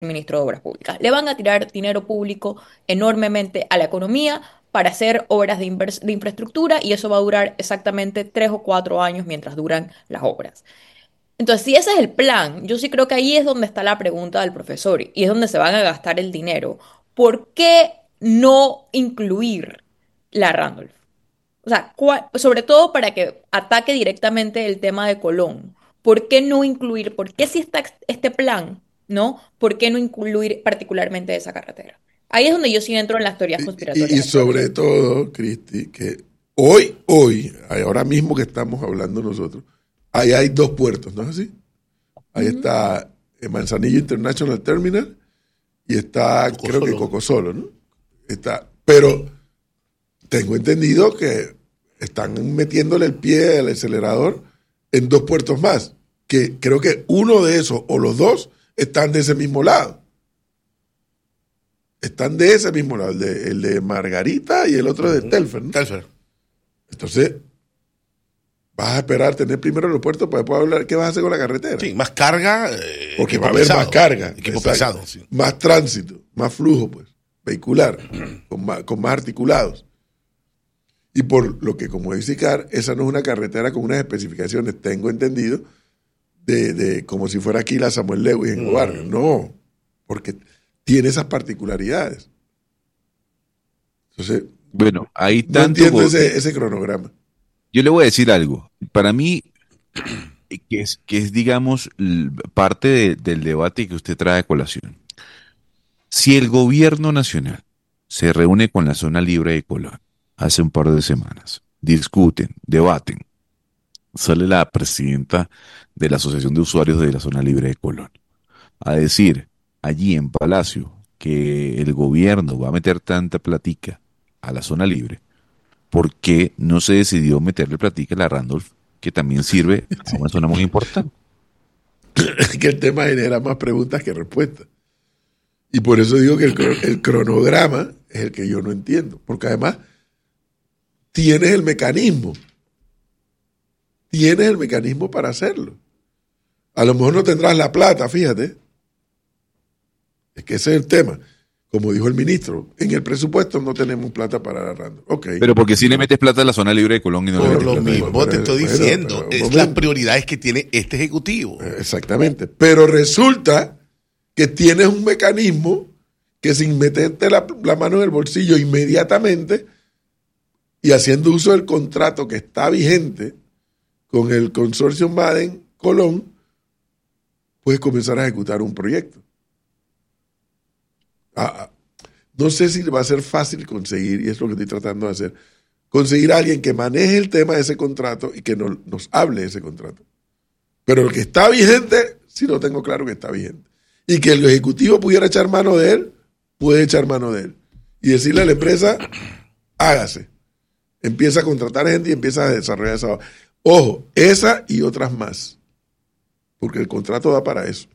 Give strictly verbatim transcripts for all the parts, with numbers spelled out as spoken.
ministro de Obras Públicas. Le van a tirar dinero público enormemente a la economía para hacer obras de, invers- de infraestructura y eso va a durar exactamente tres o cuatro años mientras duran las obras. Entonces, si ese es el plan, yo sí creo que ahí es donde está la pregunta del profesor y es donde se van a gastar el dinero. ¿Por qué no incluir la Randolph? O sea, cua- sobre todo para que ataque directamente el tema de Colón. ¿Por qué no incluir, por qué si está ex- este plan, ¿no? ¿Por qué no incluir particularmente esa carretera? Ahí es donde yo sí entro en las teorías Y, y- y conspiratorias del sobre profesor. todo, Cristi, que hoy, hoy, ahora mismo que estamos hablando nosotros, ahí hay dos puertos, ¿no es así? Ahí Ujú. está el Manzanillo International Terminal y está, Coco creo que Solo. Cocosolo, ¿no? Está, pero tengo entendido que están metiéndole el pie al acelerador en dos puertos más, que creo que uno de esos o los dos están de ese mismo lado. Están de ese mismo lado, el de, el de Margarita y el otro de Telfer, ¿no? Telfer. Entonces, vas a esperar tener primero el aeropuerto para después hablar qué vas a hacer con la carretera. Sí, más carga, eh, Porque equipo va a haber pesado. más carga, Equipo exacto, pesado, sí. más tránsito, más flujo, pues, vehicular, con más, con más articulados. Y por lo que, como dice Icar, esa no es una carretera con unas especificaciones, tengo entendido, de, de como si fuera aquí la Samuel Lewis en Vargas. No, porque tiene esas particularidades. Entonces, Bueno, hay no tanto. entiendo go- ese, ese cronograma. Yo le voy a decir algo. Para mí, que es, que es digamos, l- parte de- del debate que usted trae a colación. Si el gobierno nacional se reúne con la zona libre de Colón hace un par de semanas, discuten, debaten, sale la presidenta de la Asociación de Usuarios de la Zona Libre de Colón a decir allí en Palacio que el gobierno va a meter tanta platica a la zona libre, ¿por qué no se decidió meterle platica a la Randolph, que también sirve a una zona muy importante? Que el tema genera más preguntas que respuestas. Y por eso digo que el, cro- el cronograma es el que yo no entiendo. Porque además tienes el mecanismo. Tienes el mecanismo para hacerlo. A lo mejor no tendrás la plata, fíjate. Es que ese es el tema. Como dijo el ministro, en el presupuesto no tenemos plata para la Randall. Ok. Pero porque si le metes plata a la zona libre de Colón y no le Por metes lo plata a mismo Bueno, te estoy bueno, diciendo, pero un es las momento. prioridades que tiene este ejecutivo. Exactamente. Pero resulta que tienes un mecanismo que sin meterte la, la mano en el bolsillo inmediatamente y haciendo uso del contrato que está vigente con el consorcio Maden Colón, puedes comenzar a ejecutar un proyecto. Ah, ah, no sé si va a ser fácil conseguir, y es lo que estoy tratando de hacer, conseguir a alguien que maneje el tema de ese contrato y que nos, nos hable de ese contrato. Pero el que está vigente, sí lo tengo claro que está vigente. Y que el ejecutivo pudiera echar mano de él, puede echar mano de él. Y decirle a la empresa, hágase. Empieza a contratar gente y empieza a desarrollar esa. Ojo, esa y otras más. Porque el contrato da para eso.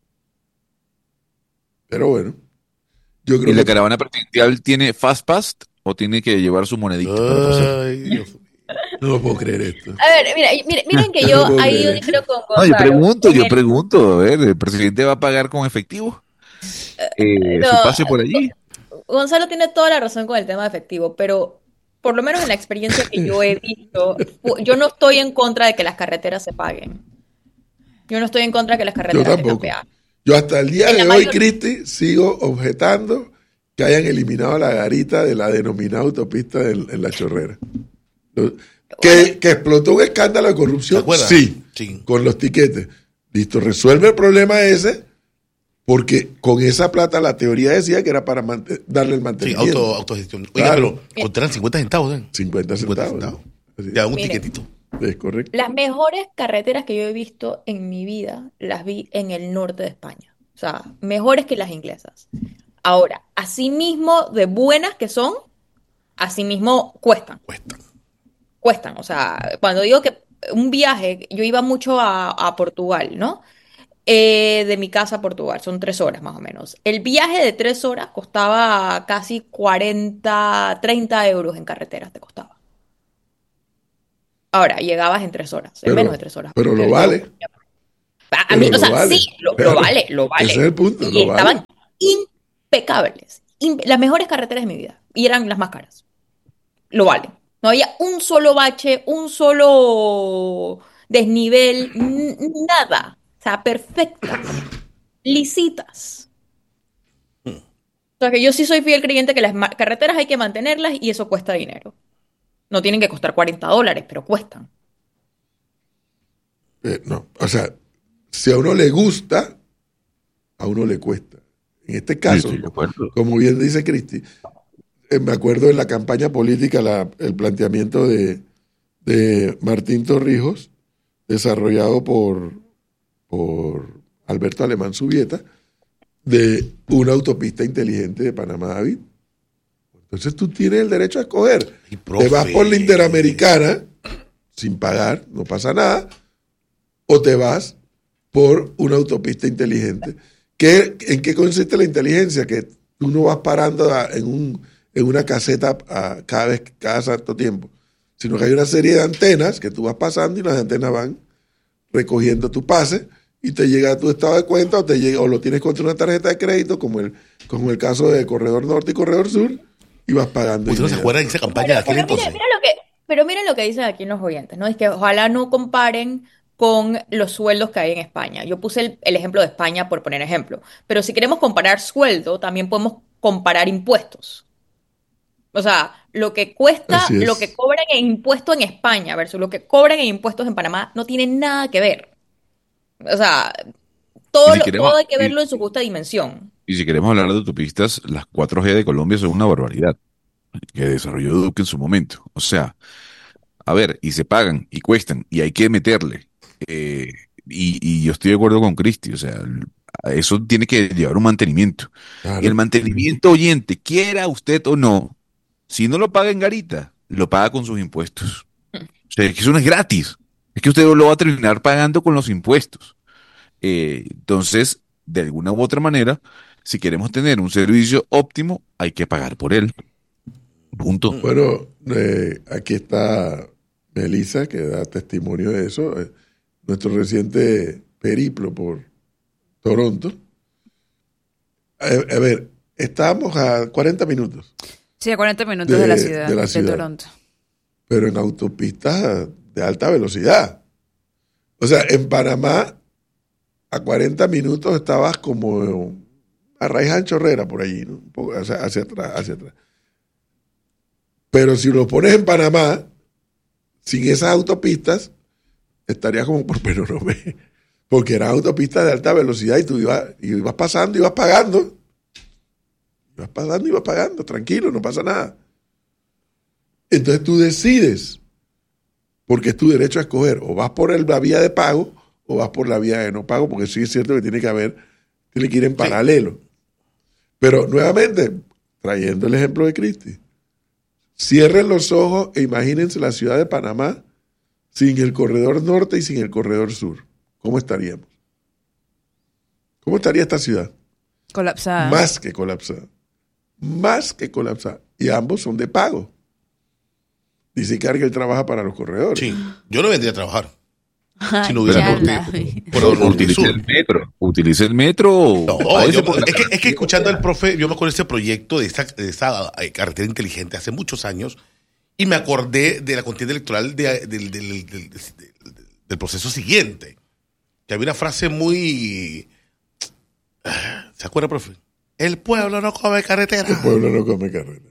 Pero bueno, yo ¿Y creo la que caravana presidencial tiene Fast Pass o tiene que llevar su monedita para pasar? Ay, Dios. no lo puedo creer esto. A ver, mira, y- miren, miren que Yo no yo puedo ahí yo creer esto. difiero con No, yo Gonzalo. pregunto, En yo el, pregunto, a ver, ¿el presidente va a pagar con efectivo eh, no, su pase por allí? Gonzalo tiene toda la razón con el tema de efectivo, pero por lo menos en la experiencia que yo he visto, fu- yo no estoy en contra de que las carreteras se paguen. Yo no estoy en contra de que las Yo carreteras tengan tampoco. peaje. Yo hasta el día En la de hoy, mayor, Cristi, sigo objetando que hayan eliminado la garita de la denominada autopista en, en La Chorrera. Lo- bueno, Que, que explotó un escándalo de ¿Te corrupción, acuerdas? sí, Sí. con los tiquetes. Listo, resuelve el problema ese, porque con esa plata la teoría decía que era para mante- darle el Sí, mantenimiento. auto, autogestión. Oiga, Claro. pero contarán cincuenta centavos, ¿eh? cincuenta centavos. centavos. ¿no? Así Te dan un miren, tiquetito. es correcto. las mejores carreteras que yo he visto en mi vida las vi en el norte de España. O sea, mejores que las inglesas. Ahora, asimismo de buenas que son, asimismo cuestan. Cuesta. Cuestan. O sea, cuando digo que un viaje, yo iba mucho a, a Portugal, ¿no? Eh, de mi casa a Portugal, son tres horas más o menos. El viaje de tres horas costaba casi cuarenta, treinta euros en carreteras, te costaba. Ahora, llegabas en tres horas, en menos de Pero, tres horas. pero Yo lo llego vale. A, a Pero mí, o lo sea, vale, sí, lo, lo claro. vale, lo vale. Ese es el punto, Y lo estaban vale. impecables. Im- las mejores carreteras de mi vida. Y eran las más caras. Lo vale. No había un solo bache, un solo desnivel, n- nada. O sea, perfectas, lisitas. O sea, que yo sí soy fiel creyente que las ma- carreteras hay que mantenerlas y eso cuesta dinero. No tienen que costar cuarenta dólares, pero cuestan. Eh, no, o sea, si a uno le gusta, a uno le cuesta. En este Sí, caso, estoy de acuerdo. como bien dice Cristi, eh, me acuerdo en la campaña política la- el planteamiento de, de Martín Torrijos, desarrollado por, por Alberto Alemán Subieta, de una autopista inteligente de Panamá a David. Entonces tú tienes el derecho a escoger. Y, Te vas por la profe, Interamericana sin pagar, no pasa nada, o te vas por una autopista inteligente. ¿Qué, ¿En qué consiste la inteligencia? Que tú no vas parando a- en, un, en una caseta a cada vez, cada cierto tiempo, sino que hay una serie de antenas que tú vas pasando y las antenas van recogiendo tu pase y te llega a tu estado de cuenta o te llega o lo tienes contra una tarjeta de crédito, como el, como el caso de Corredor Norte y Corredor Sur, y vas pagando. ¿Usted no se inmediato. acuerda de esa campaña de aquel Pero mira, entonces? mira lo que, pero miren lo que dicen aquí en los oyentes, ¿no? Es que ojalá no comparen con los sueldos que hay en España. Yo puse el, el ejemplo de España por poner ejemplo, pero si queremos comparar sueldo, también podemos comparar impuestos. O sea, lo que cuesta, Así lo que es. cobran en impuestos en España versus lo que cobran en impuestos en Panamá no tiene nada que ver. O sea, Y todo, si lo- queremos, todo hay que y, verlo en su justa dimensión. y si queremos hablar de autopistas, las cuatro G de Colombia son una barbaridad que desarrolló Duque en su momento. O sea, a ver, y se pagan y cuestan y hay que meterle. Eh, y, y yo estoy de acuerdo con Cristi, o sea, el- a eso tiene que llevar un mantenimiento. Y el Claro. mantenimiento, oyente, quiera usted o no, si no lo paga en garita, lo paga con sus impuestos. O sea, es que eso no es gratis. Es que usted lo va a terminar pagando con los impuestos. Eh, entonces, de alguna u otra manera, si queremos tener un servicio óptimo, hay que pagar por él. Punto. Bueno, eh, aquí está Melissa, que da testimonio de eso. eh, nuestro reciente periplo por Toronto. A, a ver, estábamos a cuarenta minutos, Sí, a cuarenta minutos De- de, la ciudad, de de, la ciudad. Toronto. pero en autopistas de alta velocidad. O sea, en Panamá, a cuarenta minutos estabas como a raíz Anchorrera, por allí, ¿no? Un poco hacia, hacia atrás, hacia atrás. Pero si lo pones en Panamá, sin esas autopistas, estarías como por Peronomé, porque eran autopistas de alta velocidad y tú ibas, y ibas pasando, ibas pagando, ibas pasando, ibas pagando, tranquilo, no pasa nada. Entonces tú decides, porque es tu derecho a escoger, o vas por el- la vía de pago o vas por la vía de no pago, porque sí es cierto que tiene que haber, tiene que ir en paralelo. Pero nuevamente, trayendo el ejemplo de Cristi, cierren los ojos e imagínense la ciudad de Panamá sin el corredor norte y sin el corredor sur. ¿Cómo estaríamos? ¿Cómo estaría esta ciudad? Colapsada. Más que colapsada. Más que colapsada. Y ambos son de pago. Dice que él trabaja para los corredores. Sí, yo no vendría a trabajar. Ay, Si no hubiera ya norte, la vi. por el norte y Utilice sur. el metro. Utilice el metro. No, váyase yo- por la es, que, es que carretera. escuchando al profe, yo me acuerdo de este proyecto de esta, de esta eh, carretera inteligente hace muchos años y me acordé de la contienda electoral de- del, del- del- del- del proceso siguiente. Que había una frase muy... ¿Se acuerda, profe? El pueblo no come carretera. El pueblo no come carretera.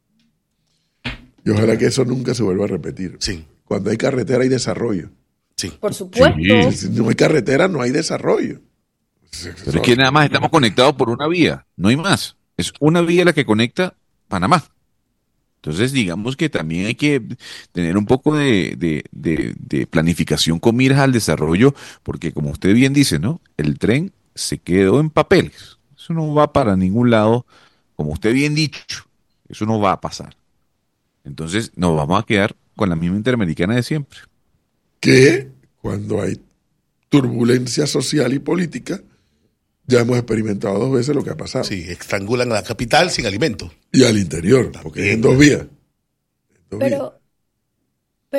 Y ojalá que eso nunca se vuelva a repetir. Sí, Cuando hay carretera hay desarrollo. sí. Por supuesto. Sí. Si no hay carretera no hay desarrollo. Pero es que nada más estamos conectados por una vía, no hay más. Es una vía la que conecta Panamá. Entonces, digamos que también hay que tener un poco de, de- de- de planificación con miras al desarrollo, porque como usted bien dice, ¿no? El tren se quedó en papeles. Eso no va para ningún lado, como usted bien dicho, eso no va a pasar. Entonces, nos vamos a quedar con la misma Interamericana de siempre. Que cuando hay turbulencia social y política, ya hemos experimentado dos veces lo que ha pasado. Sí, estrangulan a la capital sin alimento. Y al interior, porque es en dos vías. En dos vías. Pero, pero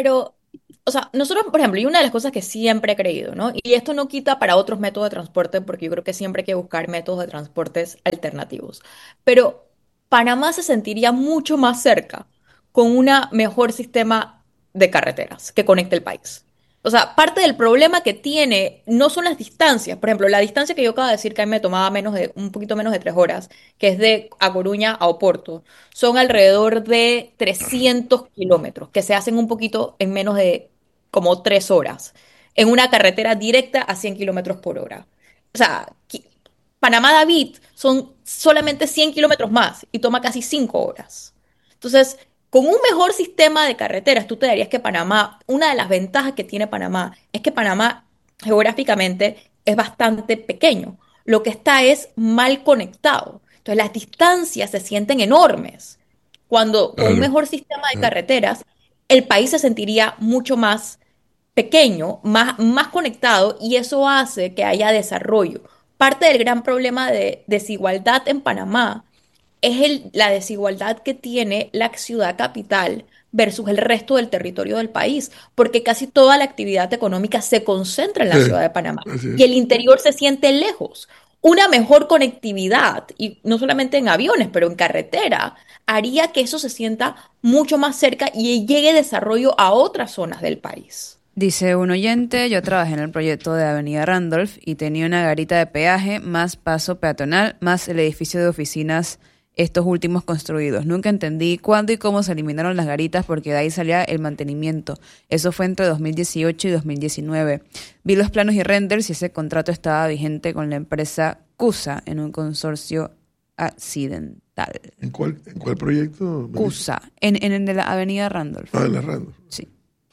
O sea, nosotros, por ejemplo, y una de las cosas que siempre he creído, ¿no? Y esto no quita para otros métodos de transporte, porque yo creo que siempre hay que buscar métodos de transportes alternativos. Pero Panamá se sentiría mucho más cerca con un mejor sistema de carreteras que conecte el país. O sea, parte del problema que tiene no son las distancias. Por ejemplo, la distancia que yo acabo de decir que a mí me tomaba menos de, un poquito menos de tres horas, que es de A Coruña a Oporto, son alrededor de trescientos kilómetros, que se hacen un poquito en menos de como tres horas, en una carretera directa a cien kilómetros por hora. O sea, qui- Panamá-David son solamente cien kilómetros más y toma casi cinco horas. Entonces, con un mejor sistema de carreteras, tú te darías que Panamá, una de las ventajas que tiene Panamá es que Panamá geográficamente es bastante pequeño. Lo que está es mal conectado. Entonces, las distancias se sienten enormes. Cuando con un Claro. mejor sistema de Claro. carreteras, el país se sentiría mucho más pequeño, más, más conectado, y eso hace que haya desarrollo. Parte del gran problema de desigualdad en Panamá es el- la desigualdad que tiene la ciudad capital versus el resto del territorio del país, porque casi toda la actividad económica se concentra en la ciudad de Panamá Así y es. el interior se siente lejos. Una mejor conectividad, y no solamente en aviones, pero en carretera, haría que eso se sienta mucho más cerca y llegue desarrollo a otras zonas del país. Dice un oyente, yo trabajé en el proyecto de Avenida Randolph y tenía una garita de peaje, más paso peatonal, más el edificio de oficinas, estos últimos construidos. Nunca entendí cuándo y cómo se eliminaron las garitas porque de ahí salía el mantenimiento. Eso fue entre dos mil dieciocho y dos mil diecinueve. Vi los planos y renders y ese contrato estaba vigente con la empresa CUSA en un consorcio accidental. ¿En cuál, en cuál proyecto? Melissa? CUSA, en, en el de la Avenida Randolph. Ah, en la Randolph. Sí.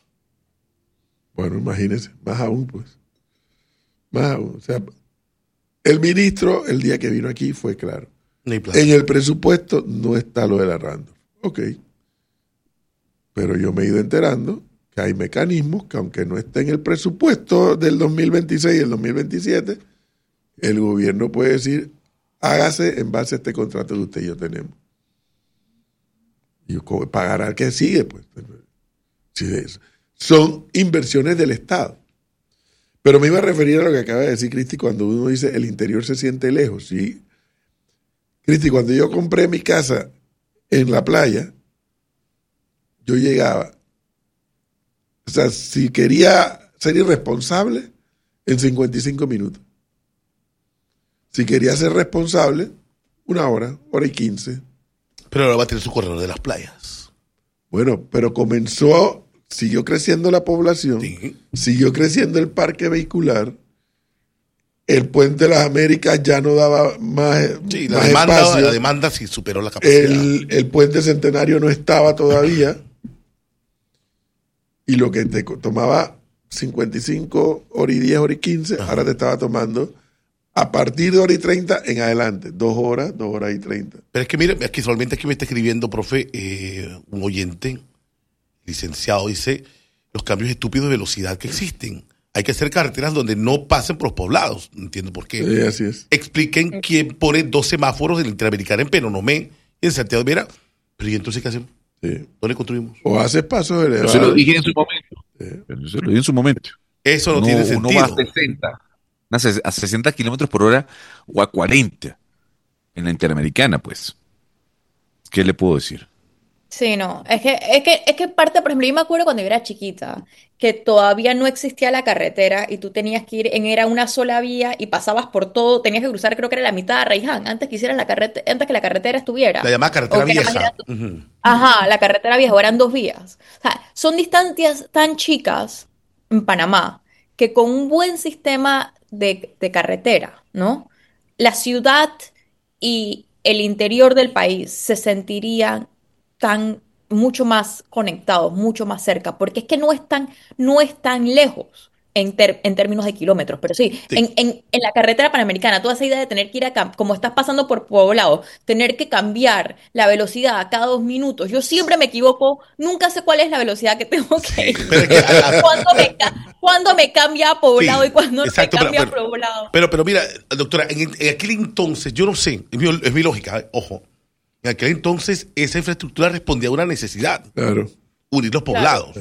Bueno, imagínense, más aún, pues. Más aún. O sea, el ministro, el día que vino aquí, fue claro. No hay plata. En el presupuesto no está lo de la Randolph. Ok. Pero yo me he ido enterando que hay mecanismos que, aunque no esté en el presupuesto del dos mil veintiséis y el dos mil veintisiete, el gobierno puede decir, hágase en base a este contrato que usted y yo tenemos. Y yo, ¿cómo pagará que sigue? Pues sí, de eso. Son inversiones del Estado. Pero me iba a referir a lo que acaba de decir Cristi cuando uno dice el interior se siente lejos. Sí. Cristi, cuando yo compré mi casa en la playa, yo llegaba, o sea, si quería ser irresponsable, en cincuenta y cinco minutos. Si quería ser responsable, una hora, hora y quince. Pero ahora va a tener su corredor de las playas. Bueno, pero comenzó, siguió creciendo la población, Sí. siguió creciendo el parque vehicular, el Puente de las Américas ya no daba más, Sí, la más demanda, espacio. la demanda sí superó la capacidad. El, el puente centenario no estaba todavía. Y lo que te co- tomaba cincuenta y cinco horas y diez, horas y quince, Ajá. ahora te estaba tomando a partir de hora y treinta en adelante. Dos horas, dos horas y treinta. Pero es que mire, aquí solamente aquí me está escribiendo, profe, eh, un oyente, licenciado, dice, los cambios estúpidos de velocidad que existen. Hay que hacer carreteras donde no pasen por los poblados. No entiendo por qué. Sí, así es. Expliquen quién pone dos semáforos en la Interamericana en Penonomé y en Santiago de Vera. Pero ¿y entonces qué hacemos? Sí. ¿Dónde construimos? O haces pasos Yo elevados. se lo dije en su momento. Sí. Yo se lo dije en su momento. Eso no uno, tiene uno sentido. va a sesenta, a ses- a sesenta kilómetros por hora o a cuarenta en la Interamericana, pues. ¿Qué le puedo decir? Sí, no, es que, es que, es que parte, por ejemplo, yo me acuerdo cuando yo era chiquita, que todavía no existía la carretera y tú tenías que ir en, era una sola vía y pasabas por todo, tenías que cruzar, creo que era la mitad de Arraiján, antes que hicieran la carretera, antes que la carretera estuviera. La llamada carretera O que nada más vieja. era- Ujú. Ajá, la carretera vieja, o eran dos vías. O sea, son distancias tan chicas en Panamá que con un buen sistema de, de carretera, ¿no? La ciudad y el interior del país se sentirían tan mucho más conectados, mucho más cerca, porque es que no están, no están lejos en, ter- en términos de kilómetros, pero sí, Sí. en, en, en la carretera panamericana, toda esa idea de tener que ir a, cam- como estás pasando por Poblado, tener que cambiar la velocidad a cada dos minutos, yo siempre me equivoco, nunca sé cuál es la velocidad que tengo que ir. Pero es que, a- a- ¿Cuándo me, ca- cuándo me cambia a Poblado Sí, y cuándo no me exacto, pero- cambia pero- a Poblado? Pero, pero mira, doctora, en, en aquel entonces, yo no sé, es mi, es mi lógica, eh, ojo, en aquel entonces esa infraestructura respondía a una necesidad, Claro, unir los poblados. claro.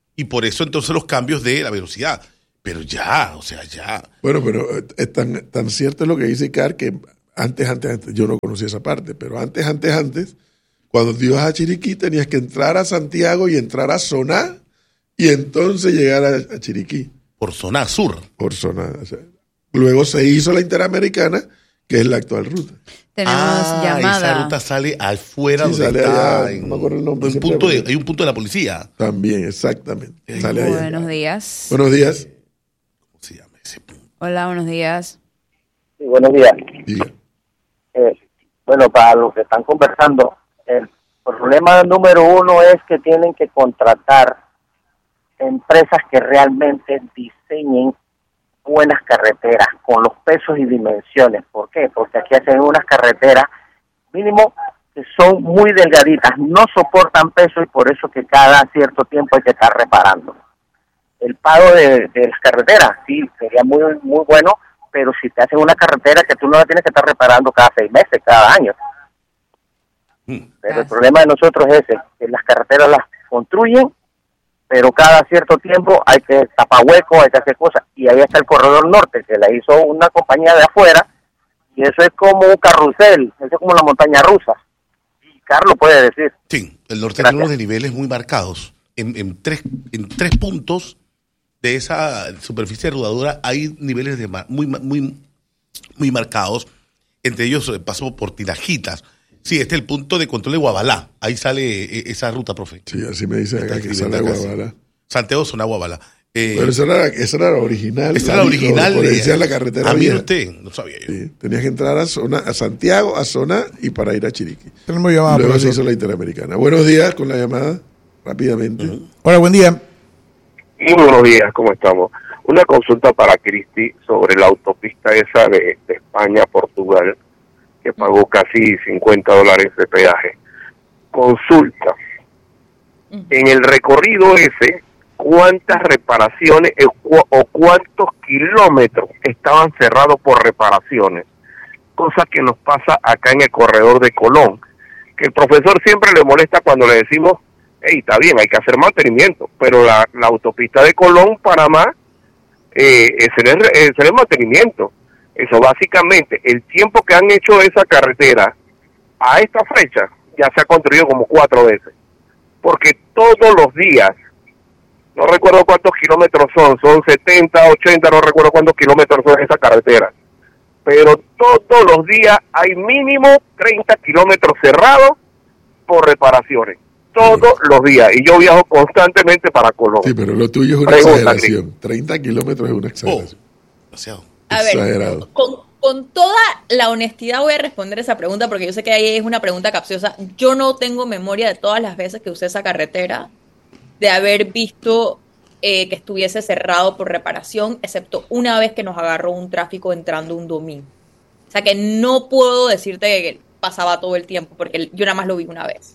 y por eso entonces los cambios de la velocidad. Pero ya, o sea, ya. Bueno, pero es tan, tan cierto es lo que dice Icar que antes, antes, antes, yo no conocía esa parte, pero antes, antes, antes, cuando te ibas a Chiriquí tenías que entrar a Santiago y entrar a Soná y entonces llegar a, a Chiriquí. Por zona sur. Por Soná. O sea, luego se hizo la Interamericana, que es la actual ruta. Tenemos ah, llamada. Esa ruta sale afuera Sí, donde sale está. allá, en- no me acuerdo el nombre, en siempre punto de- porque- hay un punto de la policía. También, exactamente. Sale allá. Buenos días. Buenos días. ¿Cómo se llama ese punto? Hola, buenos días. Sí, buenos días. Diga. Eh, bueno, para los que están conversando, el problema número uno es que tienen que contratar empresas que realmente diseñen buenas carreteras con los pesos y dimensiones. ¿Por qué? Porque aquí hacen unas carreteras mínimo que son muy delgaditas, no soportan peso y por eso que cada cierto tiempo hay que estar reparando. El pago de, de las carreteras, sí, sería muy muy bueno, pero si te hacen una carretera que tú no la tienes que estar reparando cada seis meses, cada año. Pero el problema de nosotros es ese, que las carreteras las construyen, pero cada cierto tiempo hay que tapar huecos, hay que hacer cosas, y ahí está el corredor norte, que la hizo una compañía de afuera, y eso es como un carrusel, eso es como la montaña rusa. Y Carlos puede decir. Sí, el norte Gracias. tiene unos desniveles muy marcados. En, en, tres, en tres puntos de esa superficie de rodadura hay niveles de mar- muy, muy, muy marcados. Entre ellos eh, paso por Tinajitas. Sí, este es el punto de control de Guabalá. Ahí sale eh, esa ruta, profe. Sí, así me dicen Está acá que escribiendo sale a acá, sí. Guabala. Santiago Zona Guabalá. Eh, Pero esa era, esa era la original. esa era la original. Por de- decía la carretera Ah, mire vieja. usted, no sabía yo. Sí, tenías que entrar a, zona, a Santiago, a Zona y para ir a Chiriquí. Tenemos llamada, Luego se profesor. hizo la Interamericana. Buenos días con la llamada, rápidamente. Hola, buen día. Muy buenos días, ¿cómo estamos? Una consulta para Cristi sobre la autopista esa de, de España a Portugal, que pagó casi cincuenta dólares de peaje. Consulta, en el recorrido ese, ¿cuántas reparaciones eh, cu- o cuántos kilómetros estaban cerrados por reparaciones? Cosa que nos pasa acá en el corredor de Colón, que el profesor siempre le molesta cuando le decimos, hey, está bien, hay que hacer mantenimiento, pero la, la autopista de Colón, Panamá, eh, ese, no es, ese no es mantenimiento. Eso básicamente, el tiempo que han hecho esa carretera a esta fecha, ya se ha construido como cuatro veces. Porque todos los días, no recuerdo cuántos kilómetros son, son setenta, ochenta, no recuerdo cuántos kilómetros son esa carretera. Pero todos los días hay mínimo treinta kilómetros cerrados por reparaciones. Todos los días. Y yo viajo constantemente para Colón. Sí, pero lo tuyo es una Pregunta, exageración. treinta kilómetros es una Oh, exageración. demasiado. A ver, Exagerado. con, con toda la honestidad voy a responder esa pregunta porque yo sé que ahí es una pregunta capciosa. Yo no tengo memoria de todas las veces que usé esa carretera, de haber visto eh, que estuviese cerrado por reparación, excepto una vez que nos agarró un tráfico entrando un domingo. O sea que no puedo decirte que pasaba todo el tiempo porque yo nada más lo vi una vez.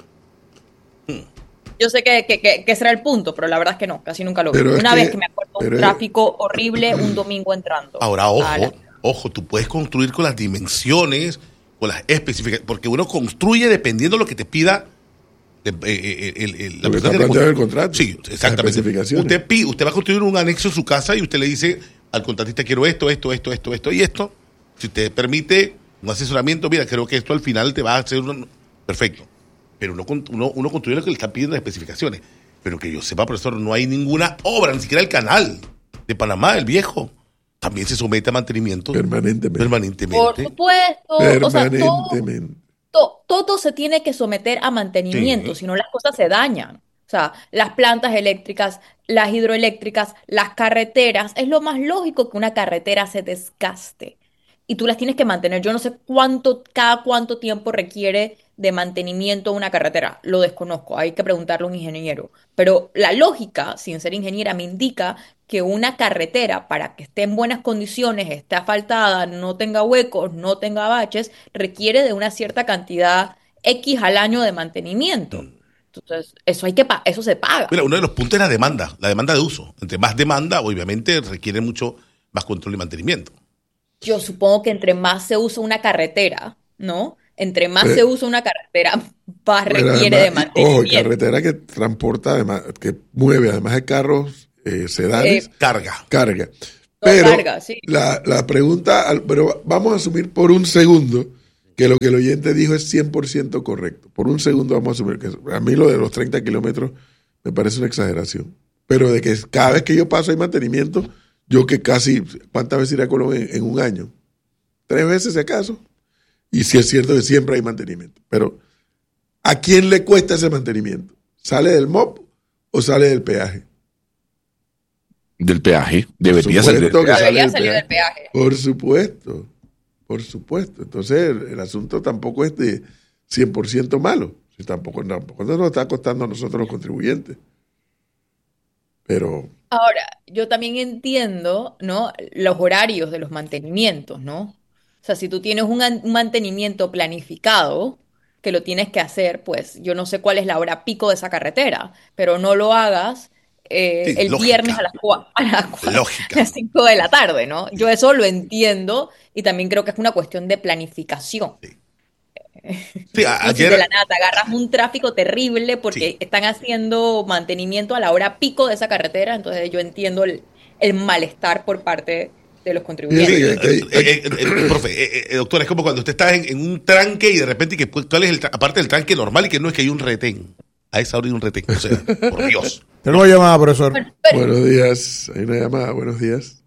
Yo sé que, que, que, que ese era el punto, pero la verdad es que no, casi nunca lo vi. Pero es Una que- vez que me acuerdo un pero es- tráfico horrible un domingo entrando. Ahora, a ojo, la- ojo, tú puedes construir con las dimensiones, con las especificaciones, porque uno construye dependiendo de lo que te pida eh, eh, el- el- el- la Lo que persona está que le planteado en el construye. contrato, Sí, las exactamente. especificaciones. Usted, pi- usted va a construir un anexo en su casa y usted le dice al contratista, quiero esto, esto, esto, esto, esto y esto. Si usted permite un asesoramiento, mira, creo que esto al final te va a hacer un... Perfecto. Pero uno, con- uno, uno construye lo que le están pidiendo las especificaciones. Pero que yo sepa, profesor, no hay ninguna obra, ni siquiera el canal de Panamá, el viejo, también se somete a mantenimiento Permanentemente. permanentemente. Por supuesto, o sea, todo, Permanentemente. to- todo se tiene que someter a mantenimiento, Sí. si no las cosas se dañan. O sea, las plantas eléctricas, las hidroeléctricas, las carreteras, es lo más lógico que una carretera se desgaste. Y tú las tienes que mantener. Yo no sé cuánto, cada cuánto tiempo requiere de mantenimiento una carretera. Lo desconozco, hay que preguntarle a un ingeniero. Pero la lógica, sin ser ingeniera, me indica que una carretera, para que esté en buenas condiciones, esté asfaltada, no tenga huecos, no tenga baches, requiere de una cierta cantidad X al año de mantenimiento. Entonces, eso hay que pa- eso se paga. Mira, uno de los puntos es la demanda, la demanda de uso. Entre más demanda, obviamente, requiere mucho más control y mantenimiento. Yo supongo que entre más se usa una carretera, ¿no? Entre más Pero- se usa una carretera, más Pero requiere además, de y- mantenimiento. ojo, carretera que transporta, además, que mueve, además de carros, eh, sedanes, Eh, Carga. carga. No Pero carga, sí. la, la pregunta, al- pero vamos a asumir por un segundo que lo que el oyente dijo es cien por ciento correcto. Por un segundo vamos a asumir que a mí lo de los treinta kilómetros me parece una exageración. Pero de que cada vez que yo paso hay mantenimiento, yo que casi, ¿cuántas veces iré a Colombia en, en un año? Tres veces si acaso. Y sí es cierto que siempre hay mantenimiento. Pero ¿a quién le cuesta ese mantenimiento? ¿Sale del M O P o sale del peaje? Del peaje. Debería salir del supuesto que peaje. sale Debería del salir peaje. del peaje. Por supuesto, por supuesto. Entonces el, el asunto tampoco es de cien por ciento malo. Si tampoco, tampoco nos está costando a nosotros los contribuyentes. Pero Ahora, yo también entiendo, ¿no? Los horarios de los mantenimientos, ¿no? O sea, si tú tienes un, an- un mantenimiento planificado, que lo tienes que hacer, pues yo no sé cuál es la hora pico de esa carretera, pero no lo hagas eh, Sí, el lógica. viernes a las, cua- a las cua- Lógica. a las cinco de la tarde, ¿no? Yo eso lo entiendo y también creo que es una cuestión de planificación. Sí, a- No, si de la ayer, nada te agarras un tráfico terrible porque Sí. están haciendo mantenimiento a la hora pico de esa carretera, entonces yo entiendo el, el malestar por parte de los contribuyentes. Sí, eh, que- eh, eh, eh, profe, eh, eh, doctor, es como cuando usted está en, en un tranque y de repente, que, pues, ¿cuál es el tra- aparte del tranque normal y que no es que hay un retén? A esa hora hay un retén, o sea, por Dios. Tenemos llamada, profesor. Bueno, pero- buenos días. Hay una llamada. Buenos días.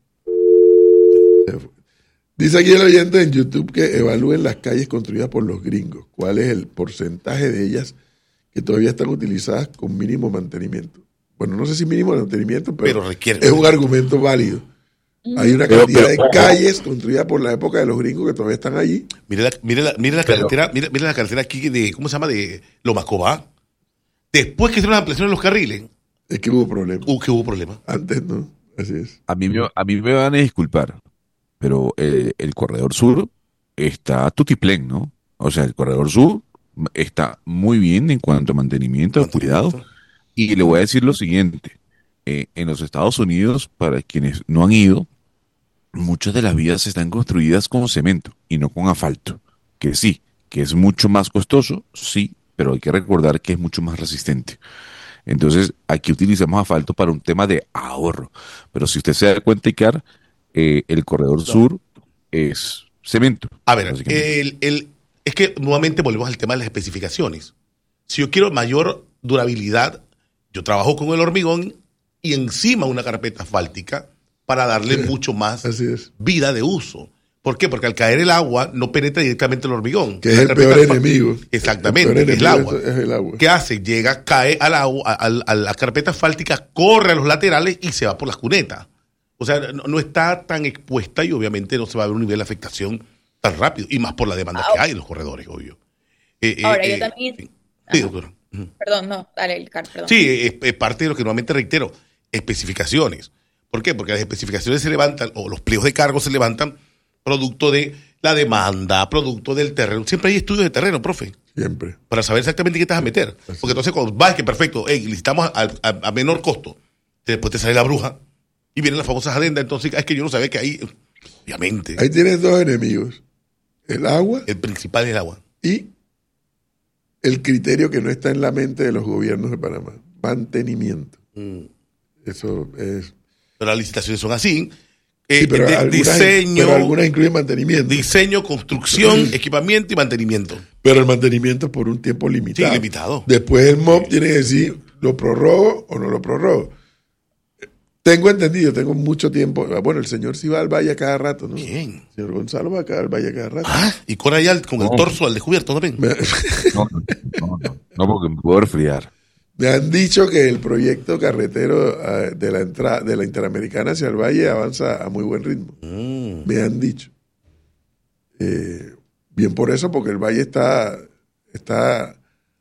Se fue. Dice aquí el oyente en YouTube que evalúen las calles construidas por los gringos. ¿Cuál es el porcentaje de ellas que todavía están utilizadas con mínimo mantenimiento? Bueno, no sé si mínimo mantenimiento, pero, Pero requiere. es un argumento válido. Hay una Pero- cantidad pero- de calles construidas por la época de los gringos que todavía están allí. Mire la, mire la, mire la Pero- carretera, mire, mire la carretera aquí de, ¿cómo se llama? De Lomacobá. Después que hicieron las ampliaciones de los carriles, Es que hubo problemas. hubo que hubo problemas. Antes no. Así es. A mí, me- a mí me van a disculpar, pero eh, el corredor sur está tutiplén, ¿no? O sea, el corredor sur está muy bien en cuanto a mantenimiento, cuidado. Y le voy a decir lo siguiente. Eh, en los Estados Unidos, para quienes no han ido, muchas de las vías están construidas con cemento y no con asfalto. Que sí, que es mucho más costoso, sí, pero hay que recordar que es mucho más resistente. Entonces, aquí utilizamos asfalto para un tema de ahorro. Pero si usted se da cuenta, Icar, eh, el corredor sur es cemento. A ver, básicamente. el, el, es que nuevamente volvemos al tema de las especificaciones. Si yo quiero mayor durabilidad, yo trabajo con el hormigón y encima una carpeta asfáltica para darle Sí, mucho más Así es. vida de uso. ¿Por qué? Porque al caer el agua no penetra directamente el hormigón. Que es La el carpeta peor asfal- enemigo. Exactamente, El peor es el enemigo agua. es el agua. ¿Qué hace? Llega, cae al agua, a, a- a la carpeta asfáltica, corre a los laterales y se va por las cunetas. O sea, no, no está tan expuesta y obviamente no se va a ver un nivel de afectación tan rápido. Y más por la demanda que hay en los corredores, obvio. Eh, eh, Ahora, yo eh, también- Sí, sí, doctora. Ujú. Perdón, no, dale, el car, perdón. Sí, es, es parte de lo que nuevamente reitero, especificaciones. ¿Por qué? Porque las especificaciones se levantan, o los pliegos de cargo se levantan producto de la demanda, producto del terreno. Siempre hay estudios de terreno, profe, Siempre. para saber exactamente qué te vas a meter. Porque entonces cuando vas, que perfecto, hey, licitamos a, a- a menor costo, después te sale la bruja y vienen las famosas adendas, entonces es que yo no sabía que ahí, obviamente, Ahí tienes dos enemigos. El agua el principal es el agua. y el criterio que no está en la mente de los gobiernos de Panamá. Mantenimiento. Mm. Eso es... Pero las licitaciones son así. Eh, Sí, pero, de- algunas, diseño, pero algunas incluyen mantenimiento. diseño, construcción, equipamiento y mantenimiento. Pero el mantenimiento es por un tiempo limitado. Sí, limitado. Después el M O P tiene que decir, ¿lo prorrogo o no lo prorrogo? Tengo entendido, tengo mucho tiempo. Bueno, el señor sí va al valle a cada rato, ¿no? ¿Quién? El señor Gonzalo va acá al valle a cada rato. Ah, y corre allá con el No. torso al descubierto también. Me, No, no, no, no, no, porque me puedo resfriar. me han dicho que el proyecto carretero eh, de la entrada de la Interamericana hacia el valle avanza a muy buen ritmo. Mm. Me han dicho. Eh, bien por eso, porque el valle está, está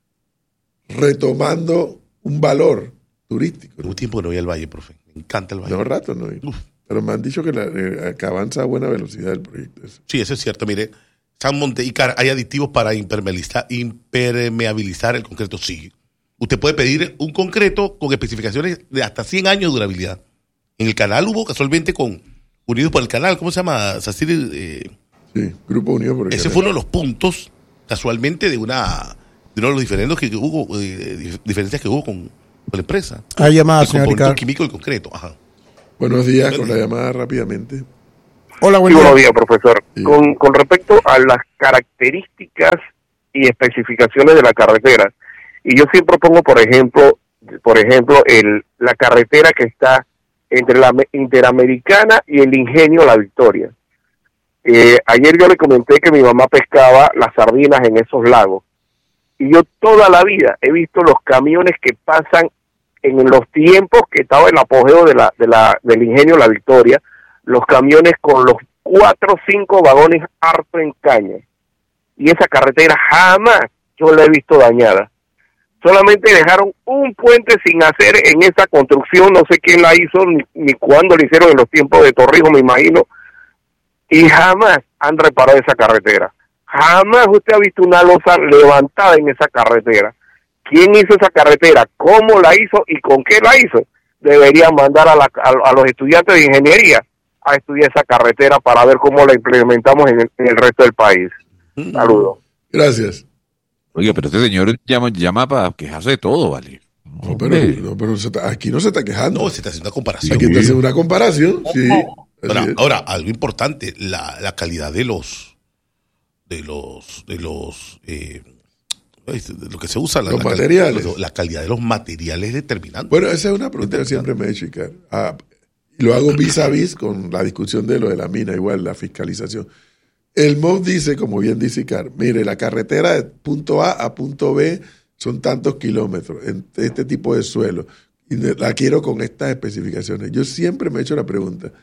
retomando un valor turístico. Tengo tiempo que no voy al valle, profe. Me encanta el valle. No, rato no. Uf. Pero me han dicho que, la, eh, que avanza a buena velocidad el proyecto. ese. Sí, eso es cierto. Mire, San Monte y Car, hay aditivos para impermeabilizar, impermeabilizar el concreto. Sí. Usted puede pedir un concreto con especificaciones de hasta cien años de durabilidad. En el canal hubo casualmente con Unidos por el Canal, ¿cómo se llama? Sacir, eh, Sí, Grupo Unido por el ese Canal. fue uno de los puntos casualmente de una de uno de los diferendos que hubo, eh, diferencias que hubo con, con la empresa. Hay llamada, el señor componente Ricardo. químico y concreto. Ajá. Buenos días, con la llamada rápidamente. Hola, Sí, buen buenos día. días, profesor. Sí. Con, con respecto a las características y especificaciones de la carretera, y yo siempre pongo, por ejemplo, por ejemplo, el, la carretera que está entre la me- Interamericana y el Ingenio La Victoria. Eh, ayer yo le comenté que mi mamá pescaba las sardinas en esos lagos, y yo toda la vida he visto los camiones que pasan en los tiempos que estaba el apogeo de la, de la, del Ingenio La Victoria, los camiones con los cuatro o cinco vagones harto en caña. Y esa carretera jamás yo la he visto dañada. Solamente dejaron un puente sin hacer en esa construcción, no sé quién la hizo, ni, ni cuándo lo hicieron, en los tiempos de Torrijos, me imagino, y jamás han reparado esa carretera. Jamás usted ha visto una losa levantada en esa carretera. ¿Quién hizo esa carretera? ¿Cómo la hizo? ¿Y con qué la hizo? Deberían mandar a, la, a, a los estudiantes de ingeniería a estudiar esa carretera para ver cómo la implementamos en el, en el resto del país. Saludos. Gracias. Oiga, pero este señor llama, llama para quejarse de todo, ¿vale? No, pero, no, pero se está- aquí no se está quejando. No, se está haciendo una comparación. Aquí está haciendo una comparación. Sí. Ahora, Así es. ahora, algo importante, la, la calidad de los de los de los eh, de lo que se usa, la, Los la cal- materiales. la calidad de los materiales es determinante. Bueno, esa es una pregunta que siempre me he hecho, Icar. Ah, y lo hago vis a vis con la discusión de lo de la mina, igual, la fiscalización. El M O B dice, como bien dice Icar, mire, la carretera de punto A a punto B son tantos kilómetros en este tipo de suelo y la quiero con estas especificaciones. Yo siempre me he hecho la pregunta,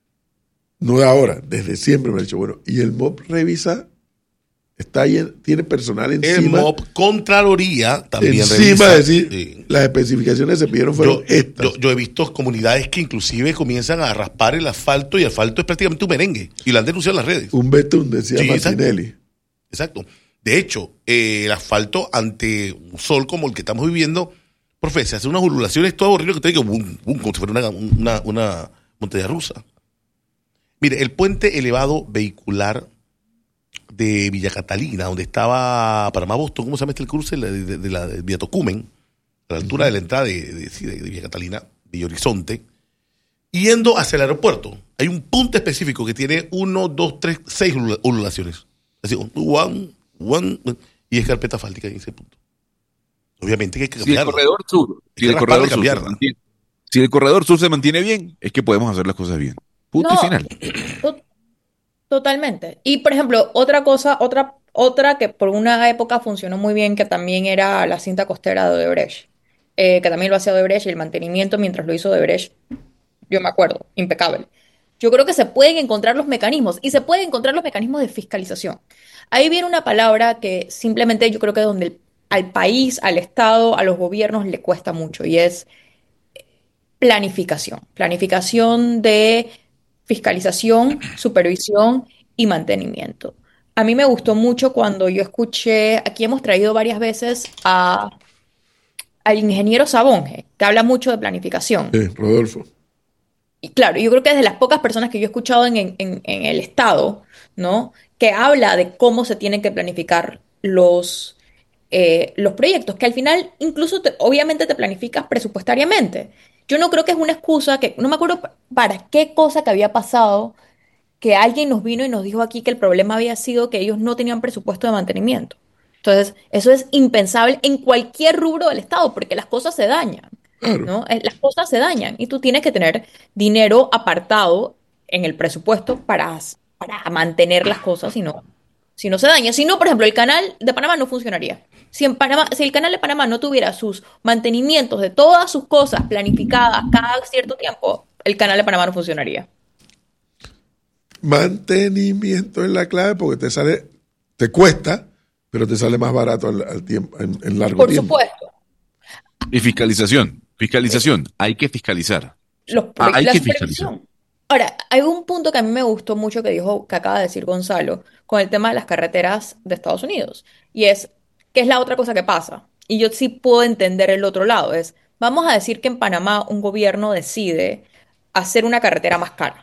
no de ahora, desde siempre me he dicho, bueno, ¿y el M O B revisa? Está ahí, en- tiene personal el encima. M O B, Contraloría, también Encima revisa. de decir, Sí. las especificaciones que se pidieron fueron Yo, estas. yo, yo he visto comunidades que inclusive comienzan a raspar el asfalto y el asfalto es prácticamente un merengue y lo han denunciado en las redes. Un betún, decía Sí, exacto. Martinelli. Exacto. De hecho, eh, el asfalto ante un sol como el que estamos viviendo, profe, se hace unas ondulaciones todo horrible que te digo, boom, boom, como si fuera una, una, una montaña rusa. Mire, el puente elevado vehicular de Villa Catalina, donde estaba Panamá Boston, ¿cómo se llama este el cruce? De, de, de la de Villa Tocumen, a la altura de la entrada de, de, sí, de, de Villa Catalina, Villa Horizonte, yendo hacia el aeropuerto. Hay un punto específico que tiene uno, dos, tres, seis ondulaciones. Así, one, one, y es carpeta asfáltica en ese punto. Obviamente que hay que Si el cambiarlo. corredor sur, Hay si que el corredor rasparla y sur se cambiarla. mantiene, si el corredor sur se mantiene bien, es que podemos hacer las cosas bien. Punto y No, final. to- totalmente. Y por ejemplo, otra cosa, otra, otra que por una época funcionó muy bien, que también era la cinta costera de Odebrecht, eh, que también lo hacía Odebrecht y el mantenimiento mientras lo hizo Odebrecht, yo me acuerdo, impecable. Yo creo que se pueden encontrar los mecanismos y se pueden encontrar los mecanismos de fiscalización. Ahí viene una palabra que simplemente yo creo que donde el- al país, al Estado, a los gobiernos le cuesta mucho y es planificación. Planificación de fiscalización, supervisión y mantenimiento. A mí me gustó mucho cuando yo escuché, aquí hemos traído varias veces a, al ingeniero Sabonge, que habla mucho de planificación. Sí, Rodolfo. Y claro, yo creo que es de las pocas personas que yo he escuchado en, en- en- en el Estado, ¿no? Que habla de cómo se tienen que planificar los, eh, los proyectos, que al final incluso te- obviamente te planificas presupuestariamente. Yo no creo que es una excusa, que no me acuerdo pa- para qué cosa que había pasado, que alguien nos vino y nos dijo aquí que el problema había sido que ellos no tenían presupuesto de mantenimiento. Entonces, eso es impensable en cualquier rubro del Estado, porque las cosas se dañan. Claro. ¿No? Eh, Las cosas se dañan y tú tienes que tener dinero apartado en el presupuesto para, para mantener las cosas si no, si no se daña. Si no, por ejemplo, el canal de Panamá no funcionaría. Si, en Panamá, si el canal de Panamá no tuviera sus mantenimientos de todas sus cosas planificadas cada cierto tiempo, el canal de Panamá no funcionaría. Mantenimiento es la clave porque te sale, te cuesta, pero te sale más barato al, al tiempo, en, en largo Por tiempo. supuesto. Y fiscalización. Fiscalización. Hay que fiscalizar. Los Ah, proyectos, hay la que supervisión. Ahora, hay un punto que a mí me gustó mucho que dijo, que acaba de decir Gonzalo, con el tema de las carreteras de Estados Unidos. Y es, ¿qué es la otra cosa que pasa? Y yo sí puedo entender el otro lado. Es, vamos a decir que en Panamá un gobierno decide hacer una carretera más cara.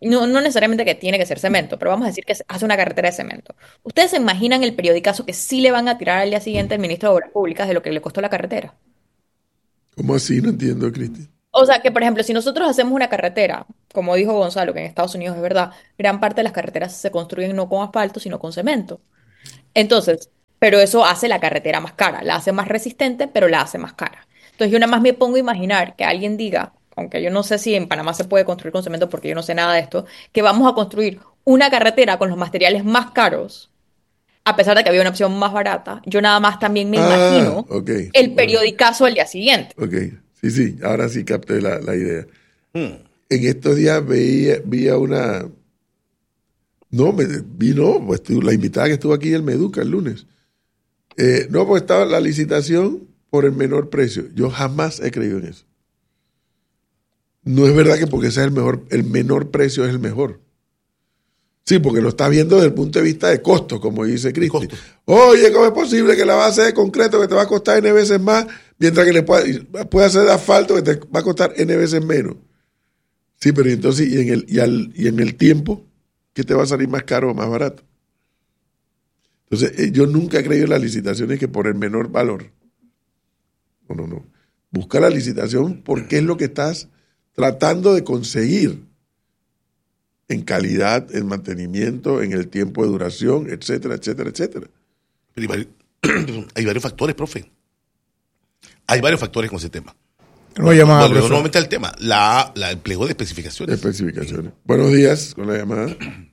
no, no necesariamente que tiene que ser cemento, pero vamos a decir que se hace una carretera de cemento. ¿Ustedes se imaginan el periodicazo que sí le van a tirar al día siguiente al ministro de Obras Públicas de lo que le costó la carretera? ¿Cómo así? No entiendo, Cristi. O sea, que por ejemplo, si nosotros hacemos una carretera, como dijo Gonzalo, que en Estados Unidos es verdad, gran parte de las carreteras se construyen no con asfalto, sino con cemento. Entonces, pero eso hace la carretera más cara, la hace más resistente, pero la hace más cara. Entonces yo nada más me pongo a imaginar que alguien diga, aunque yo no sé si en Panamá se puede construir con cemento porque yo no sé nada de esto, que vamos a construir una carretera con los materiales más caros, a pesar de que había una opción más barata. Yo nada más también me Ah, imagino ok. el periodicazo al día siguiente. Ok, sí, sí, ahora sí capté la, la idea. Hmm. En estos días veía, vi a una... No, me, vi no, pues, estuvo- la invitada que estuvo aquí el Meduca el lunes. Eh, no, pues estaba la licitación por el menor precio. Yo jamás he creído en eso. No es verdad que porque sea el mejor, el menor precio es el mejor. Sí, porque lo está viendo desde el punto de vista de costo, como dice Cristi. costo. Oye, ¿cómo es posible que la base de concreto que te va a costar N veces más, mientras que le puede, puede hacer de asfalto que te va a costar N veces menos? Sí, pero entonces, ¿y en el, y al, y en el tiempo? ¿Qué te va a salir más caro o más barato? Entonces, eh, yo nunca he creído en las licitaciones que por el menor valor. No, no, no. Busca la licitación porque es lo que estás tratando de conseguir en calidad, en mantenimiento, en el tiempo de duración, etcétera, etcétera, etcétera. Pero hay, vari- hay varios factores, profe. Hay varios factores con ese tema. No llamada, Volvemos profesor. nuevamente al tema, la, la el pliego de especificaciones. Especificaciones. Buenos días con la llamada.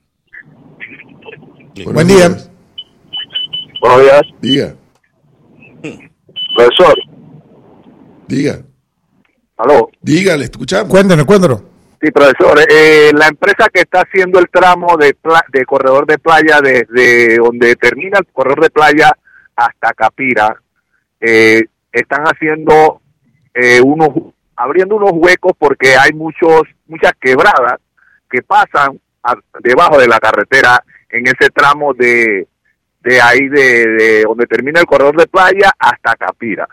Buenos Buen día. días. Buenos días, Diga, profesor. diga, Aló. diga, le escuchamos. Cuéntanos, cuéntanos. Sí, profesor. Eh, la empresa que está haciendo el tramo de, pla- de corredor de playa desde donde termina el corredor de playa hasta Capira, eh, están haciendo eh, unos, abriendo unos huecos porque hay muchos, muchas quebradas que pasan a- debajo de la carretera en ese tramo de, de ahí de, de donde termina el corredor de playa hasta Capira.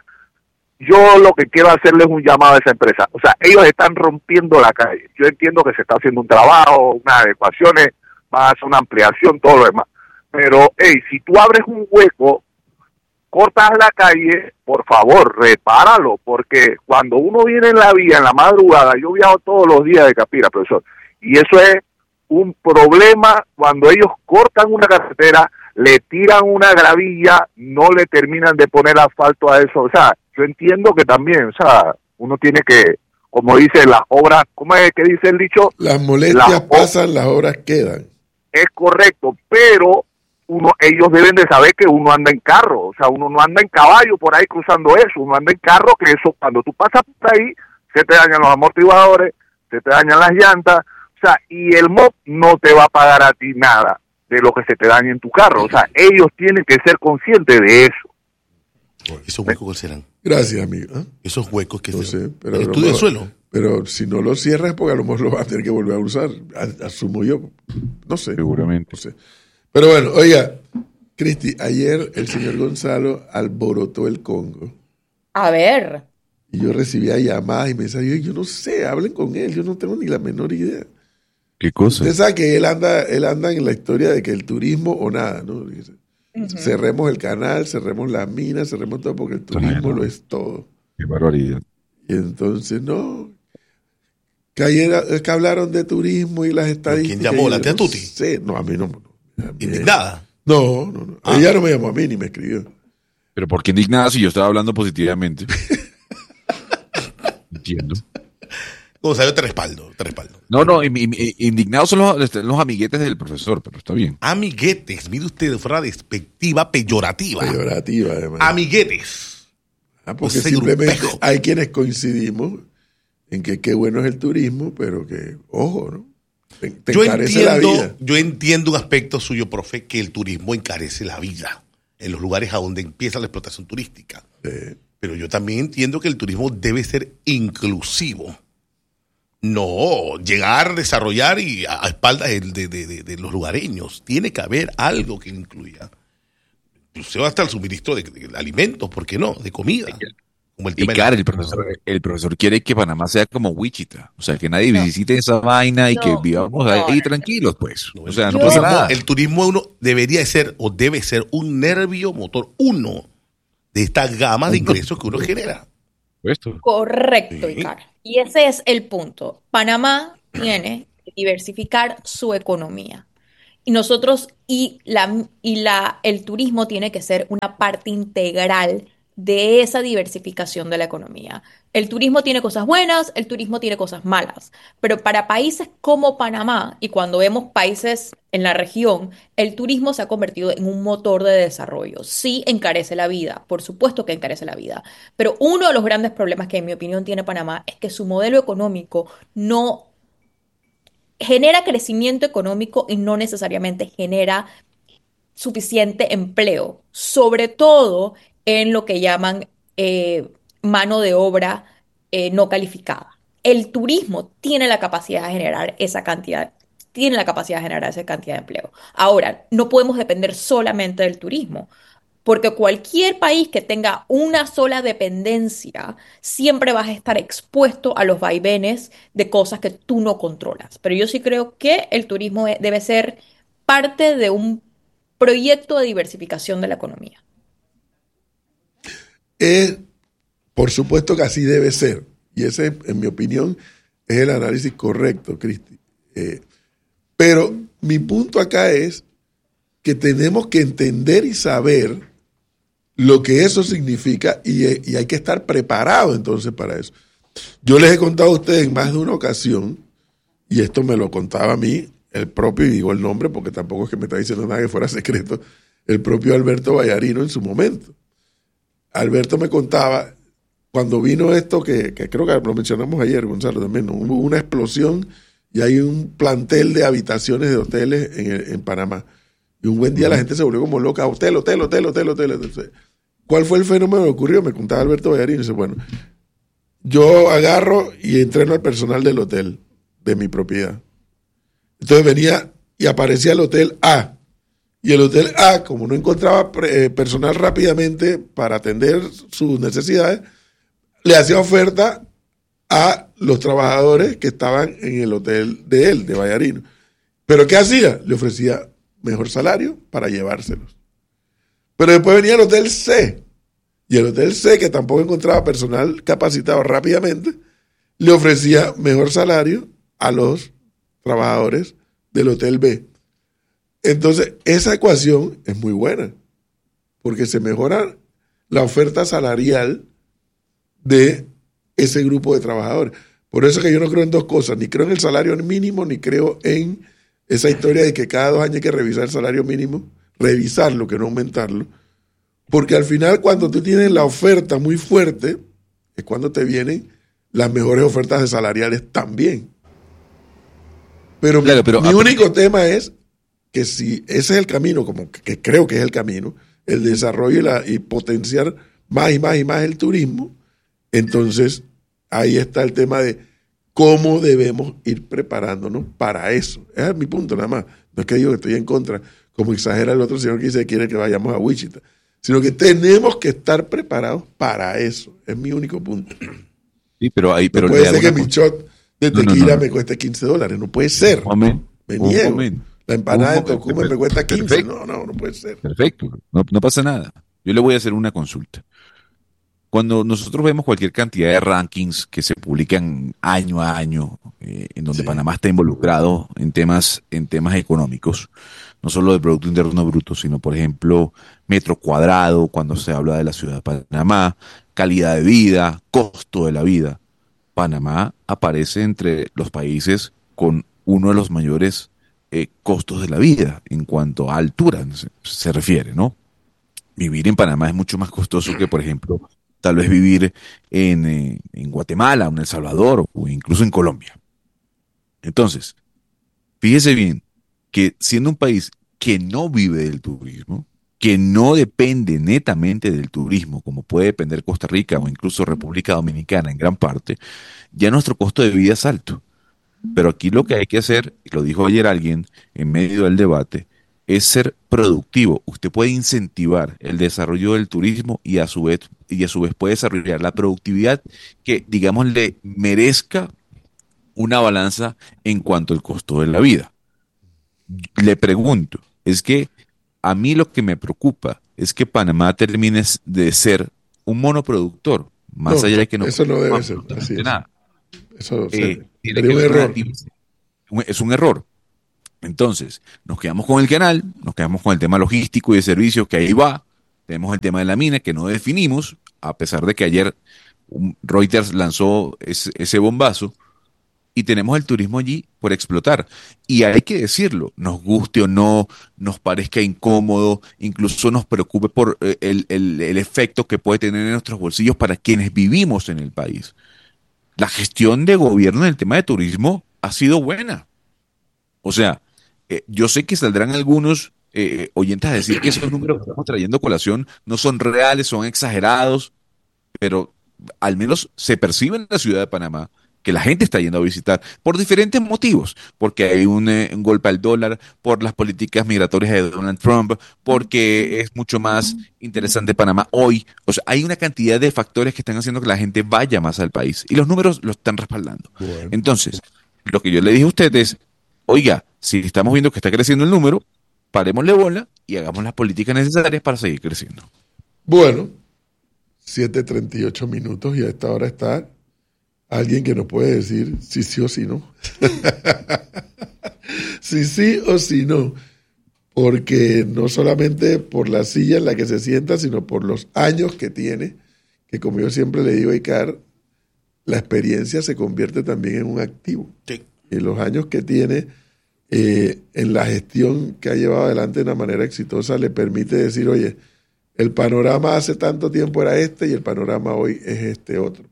Yo lo que quiero hacerles un llamado a esa empresa. O sea, ellos están rompiendo la calle. Yo entiendo que se está haciendo un trabajo, unas adecuaciones, van a hacer una ampliación, todo lo demás. Pero, hey, si tú abres un hueco, cortas la calle, por favor, repáralo, porque cuando uno viene en la vía, en la madrugada, yo viajo todos los días de Capira, profesor, y eso es un problema cuando ellos cortan una carretera, le tiran una gravilla, no le terminan de poner asfalto a eso. O sea, yo entiendo que también, o sea, uno tiene que, como dice las obras, ¿cómo es que dice el dicho? Las molestias Las- pasan, las horas quedan. Es correcto, pero uno, ellos deben de saber que uno anda en carro, o sea, uno no anda en caballo por ahí cruzando eso, uno anda en carro, que eso, cuando tú pasas por ahí, se te dañan los amortiguadores, se te dañan las llantas, o sea, y el M O P no te va a pagar a ti nada de lo que se te dañe en tu carro, o sea, ellos tienen que ser conscientes de eso. ¿Esos huecos cuáles serán? Gracias, amigo. ¿Ah? Esos huecos que No se- sé, pero el a lo estudio del mejor- suelo. Pero si no lo cierras, porque a lo mejor lo vas a tener que volver a usar. A- Asumo yo. No sé. Seguramente. No sé. Pero bueno, oiga, Cristi, ayer el señor Gonzalo alborotó el Congo. A ver, Y yo recibía llamadas y mensajes. Yo, yo no sé, hablen con él. Yo no tengo ni la menor idea. ¿Qué cosa? Usted sabe que él anda, él anda en la historia de que el turismo o nada, ¿no? Dice, cerremos el canal, cerremos la mina, cerremos todo porque el turismo Claro. lo es todo. Qué barbaridad. Y entonces, no. Que ayer es que hablaron de turismo y las estadísticas. llamó? y ¿La yo tía no Tuti? sé. No, a mí no. no. A mí- Indignada. No, no, no. Ah. Ella no me llamó a mí ni me escribió. Pero ¿por qué indignada si yo estaba hablando positivamente? Entiendo. Gonzalo, te respaldo, te respaldo. No, no, im- im- indignados son los, los amiguetes del profesor, pero está bien. Amiguetes, mire usted de forma despectiva, peyorativa. Peyorativa, además. Amiguetes. Ah, porque Ese simplemente grupejo. hay quienes coincidimos en que qué bueno es el turismo, pero que, ojo, ¿no? Te, te Yo encarece la entiendo, vida. yo entiendo un aspecto suyo, profe, que el turismo encarece la vida en los lugares a donde empieza la explotación turística. Eh, Pero yo también entiendo que el turismo debe ser inclusivo. No llegar, desarrollar y a, a espaldas de, de- de- de- de los lugareños. Tiene que haber algo que incluya. Inclusive hasta el suministro de, de alimentos, ¿por qué no? De comida. Como el Y tema de claro, la- el profesor, el profesor quiere que Panamá sea como Wichita, o sea, que nadie No, visite esa vaina y que no, vivamos no. ahí tranquilos, pues. no, O el sea, no Yo- pasa turismo, nada. el turismo uno debería ser o debe ser un nervio motor uno de esta gama de ingresos que uno genera. Puesto. Correcto, Sí. Icar. Y ese es el punto. Panamá tiene que diversificar su economía. Y nosotros, y la, y la, el turismo tiene que ser una parte integral de esa diversificación de la economía. El turismo tiene cosas buenas, el turismo tiene cosas malas, pero para países como Panamá, y cuando vemos países en la región, el turismo se ha convertido en un motor de desarrollo. Sí encarece la vida, por supuesto que encarece la vida, pero uno de los grandes problemas que en mi opinión tiene Panamá es que su modelo económico no genera crecimiento económico y no necesariamente genera suficiente empleo, sobre todo en lo que llaman eh, mano de obra eh, no calificada. El turismo tiene la capacidad de generar esa cantidad, tiene la capacidad de generar esa cantidad de empleo. Ahora, no podemos depender solamente del turismo. Porque cualquier país que tenga una sola dependencia, siempre vas a estar expuesto a los vaivenes de cosas que tú no controlas. Pero yo sí creo que el turismo e- debe ser parte de un proyecto de diversificación de la economía. Es, por supuesto que así debe ser. Y ese, en mi opinión, es el análisis correcto, Cristi. Eh, pero mi punto acá es que tenemos que entender y saber lo que eso significa y, y hay que estar preparado entonces para eso. Yo les he contado a ustedes en más de una ocasión, y esto me lo contaba a mí, el propio, y digo el nombre porque tampoco es que me está diciendo nada que fuera secreto, el propio Alberto Vallarino en su momento. Alberto me contaba, cuando vino esto, que, que creo que lo mencionamos ayer, Gonzalo, también, ¿no? Hubo una explosión y hay un plantel de habitaciones de hoteles en, el- en Panamá. Y un buen día la gente se volvió como loca, hotel, hotel, hotel, hotel, hotel. Entonces, ¿cuál fue el fenómeno que ocurrió? Me contaba Alberto Vallarino y dice, bueno, yo agarro y entreno al personal del hotel, de mi propiedad. Entonces venía y aparecía el hotel A. Y el hotel A, como no encontraba pre- eh, personal rápidamente para atender sus necesidades, le hacía oferta a los trabajadores que estaban en el hotel de él, de Vallarino. ¿Pero qué hacía? Le ofrecía mejor salario para llevárselos. Pero después venía el hotel C. Y el hotel C, que tampoco encontraba personal capacitado rápidamente, le ofrecía mejor salario a los trabajadores del hotel B. Entonces, esa ecuación es muy buena, porque se mejora la oferta salarial de ese grupo de trabajadores. Por eso que yo no creo en dos cosas, ni creo en el salario mínimo, ni creo en esa historia de que cada dos años hay que revisar el salario mínimo, revisarlo, que no aumentarlo, porque al final cuando tú tienes la oferta muy fuerte, es cuando te vienen las mejores ofertas de salariales también. Pero, Claro, pero- mi único tema es que si ese es el camino, como que, que creo que es el camino, el desarrollo y, la, y potenciar más y más y más el turismo, entonces ahí está el tema de cómo debemos ir preparándonos para eso. Ese es mi punto nada más. No es que digo que estoy en contra, como exagera el otro señor que dice que quiere que vayamos a Wichita, sino que tenemos que estar preparados para eso. Es mi único punto. Sí, pero ahí, pero No puede le ser hago que una mi shot de No, no, tequila no, no. me cueste quince dólares. No puede ser. Un momento, Me un niego. momento, La empanada un de momento, Tocumen me cuesta quince. perfecto. No, no, no puede ser. Perfecto, no, no pasa nada. Yo le voy a hacer una consulta. Cuando nosotros vemos cualquier cantidad de rankings que se publican año a año, eh, en donde Sí. Panamá está involucrado en temas, en temas económicos, no solo del Producto Interno Bruto, sino, por ejemplo, metro cuadrado, cuando se habla de la ciudad de Panamá, calidad de vida, costo de la vida. Panamá aparece entre los países con uno de los mayores eh, costos de la vida en cuanto a altura se, se refiere, ¿no? Vivir en Panamá es mucho más costoso que, por ejemplo, tal vez vivir en, eh, en Guatemala, o en El Salvador o incluso en Colombia. Entonces, fíjese bien que siendo un país que no vive del turismo, que no depende netamente del turismo, como puede depender Costa Rica o incluso República Dominicana en gran parte, ya nuestro costo de vida es alto. Pero aquí lo que hay que hacer, y lo dijo ayer alguien en medio del debate, es ser productivo. Usted puede incentivar el desarrollo del turismo y a su vez, y a su vez puede desarrollar la productividad que, digamos, le merezca una balanza en cuanto al costo de la vida. Le pregunto, es que a mí lo que me preocupa es que Panamá termine de ser un monoproductor, más No, allá de que no eso no debe produzca ser, absolutamente así es. nada. Eso Eh, sería tiene sería que un haber una error. divis- un- es un error. Entonces, nos quedamos con el canal, nos quedamos con el tema logístico y de servicios que ahí va, tenemos el tema de la mina que no definimos, a pesar de que ayer un- Reuters lanzó ese, ese bombazo, y tenemos el turismo allí por explotar. Y hay que decirlo, nos guste o no, nos parezca incómodo, incluso nos preocupe por eh, el, el- el efecto que puede tener en nuestros bolsillos para quienes vivimos en el país. La gestión de gobierno en el tema de turismo ha sido buena. O sea, eh, yo sé que saldrán algunos eh, oyentes a decir que esos números que estamos trayendo a colación no son reales, son exagerados, pero al menos se percibe en la ciudad de Panamá que la gente está yendo a visitar por diferentes motivos, porque hay un, eh, un golpe al dólar, por las políticas migratorias de Donald Trump, porque es mucho más interesante Panamá hoy. O sea, hay una cantidad de factores que están haciendo que la gente vaya más al país y los números lo están respaldando. Bueno. Entonces, lo que yo le dije a ustedes, oiga, si estamos viendo que está creciendo el número, parémosle bola y hagamos las políticas necesarias para seguir creciendo. Bueno, siete treinta y ocho minutos y a esta hora está alguien que nos puede decir si sí o si no. Si sí o si no. Porque no solamente por la silla en la que se sienta, sino por los años que tiene, que como yo siempre le digo a Icar, la experiencia se convierte también en un activo. Sí. Y los años que tiene eh, en la gestión que ha llevado adelante de una manera exitosa le permite decir, oye, el panorama hace tanto tiempo era este y el panorama hoy es este otro.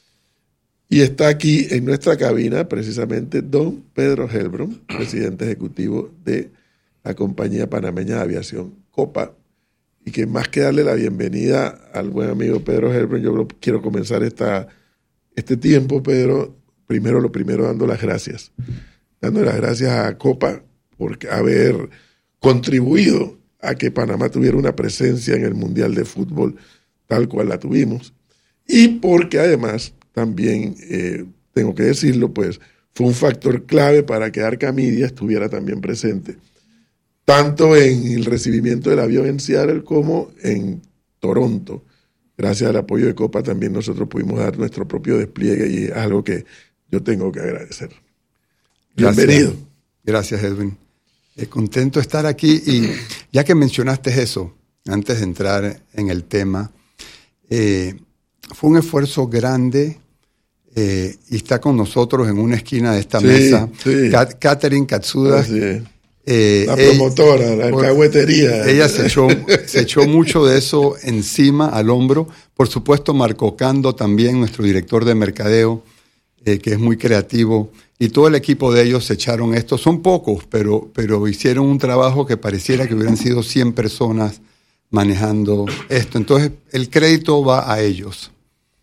Y está aquí en nuestra cabina precisamente don Pedro Heilbron, presidente ejecutivo de la compañía panameña de aviación Copa. Y que más que darle la bienvenida al buen amigo Pedro Heilbron, yo quiero comenzar esta, este tiempo, Pedro, primero lo primero dando las gracias. Dando las gracias a Copa por haber contribuido a que Panamá tuviera una presencia en el Mundial de Fútbol tal cual la tuvimos. Y porque además, también eh, tengo que decirlo, pues fue un factor clave para que Arca Media estuviera también presente, tanto en el recibimiento del avión en Seattle como en Toronto. Gracias al apoyo de Copa también nosotros pudimos dar nuestro propio despliegue y es algo que yo tengo que agradecer. Bienvenido. Gracias, Gracias Edwin. Eh, contento de estar aquí y ya que mencionaste eso, antes de entrar en el tema, eh, fue un esfuerzo grande eh, y está con nosotros en una esquina de esta Sí, mesa sí. Kat- Catherine Katsuda. Así es. Eh, La ella- promotora, la por- alcahuetería. Ella se echó, se echó mucho de eso encima, al hombro. Por supuesto, Marco Cando también, nuestro director de mercadeo, eh, que es muy creativo. Y todo el equipo de ellos se echaron esto. Son pocos, pero, pero hicieron un trabajo que pareciera que hubieran sido cien personas manejando esto. Entonces, el crédito va a ellos.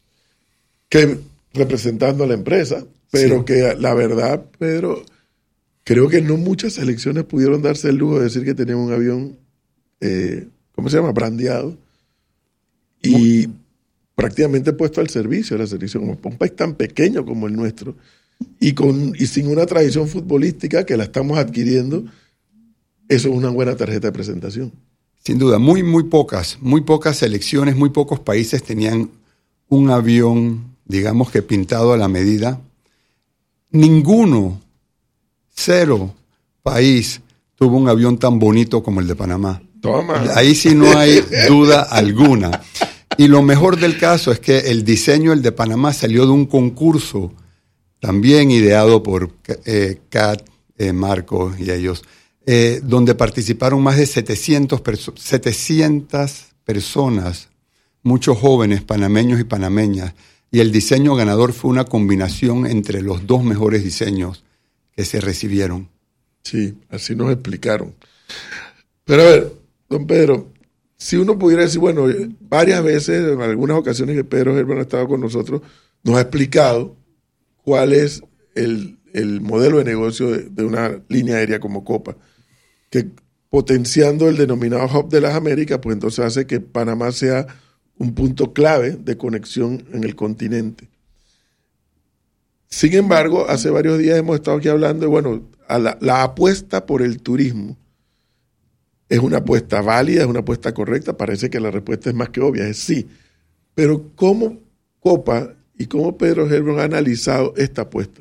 Que representando a la empresa, pero Sí. que la verdad, Pedro, creo que no muchas selecciones pudieron darse el lujo de decir que tenían un avión, eh, ¿cómo se llama? Brandeado y prácticamente puesto al servicio de la selección, como un país tan pequeño como el nuestro y, con, y sin una tradición futbolística que la estamos adquiriendo, eso es una buena tarjeta de presentación. Sin duda, muy, muy pocas, muy pocas selecciones, muy pocos países tenían un avión, digamos que pintado a la medida. Ninguno, cero país tuvo un avión tan bonito como el de Panamá. Toma. Ahí sí no hay duda alguna. Y lo mejor del caso es que el diseño del de Panamá salió de un concurso también ideado por eh, Kat, eh, Marco y ellos, eh, donde participaron más de setecientas perso- setecientas personas, muchos jóvenes panameños y panameñas, y el diseño ganador fue una combinación entre los dos mejores diseños que se recibieron. Sí, así nos explicaron. Pero a ver, don Pedro, si uno pudiera decir, bueno, varias veces, en algunas ocasiones que Pedro Heilbron ha estado con nosotros, nos ha explicado cuál es el, el modelo de negocio de, de una línea aérea como Copa, que potenciando el denominado Hub de las Américas, pues entonces hace que Panamá sea un punto clave de conexión en el continente. Sin embargo, hace varios días hemos estado aquí hablando de, bueno, a la, la apuesta por el turismo es una apuesta válida, es una apuesta correcta. Parece que la respuesta es más que obvia, es sí. Pero ¿cómo Copa y cómo Pedro Heilbron ha analizado esta apuesta?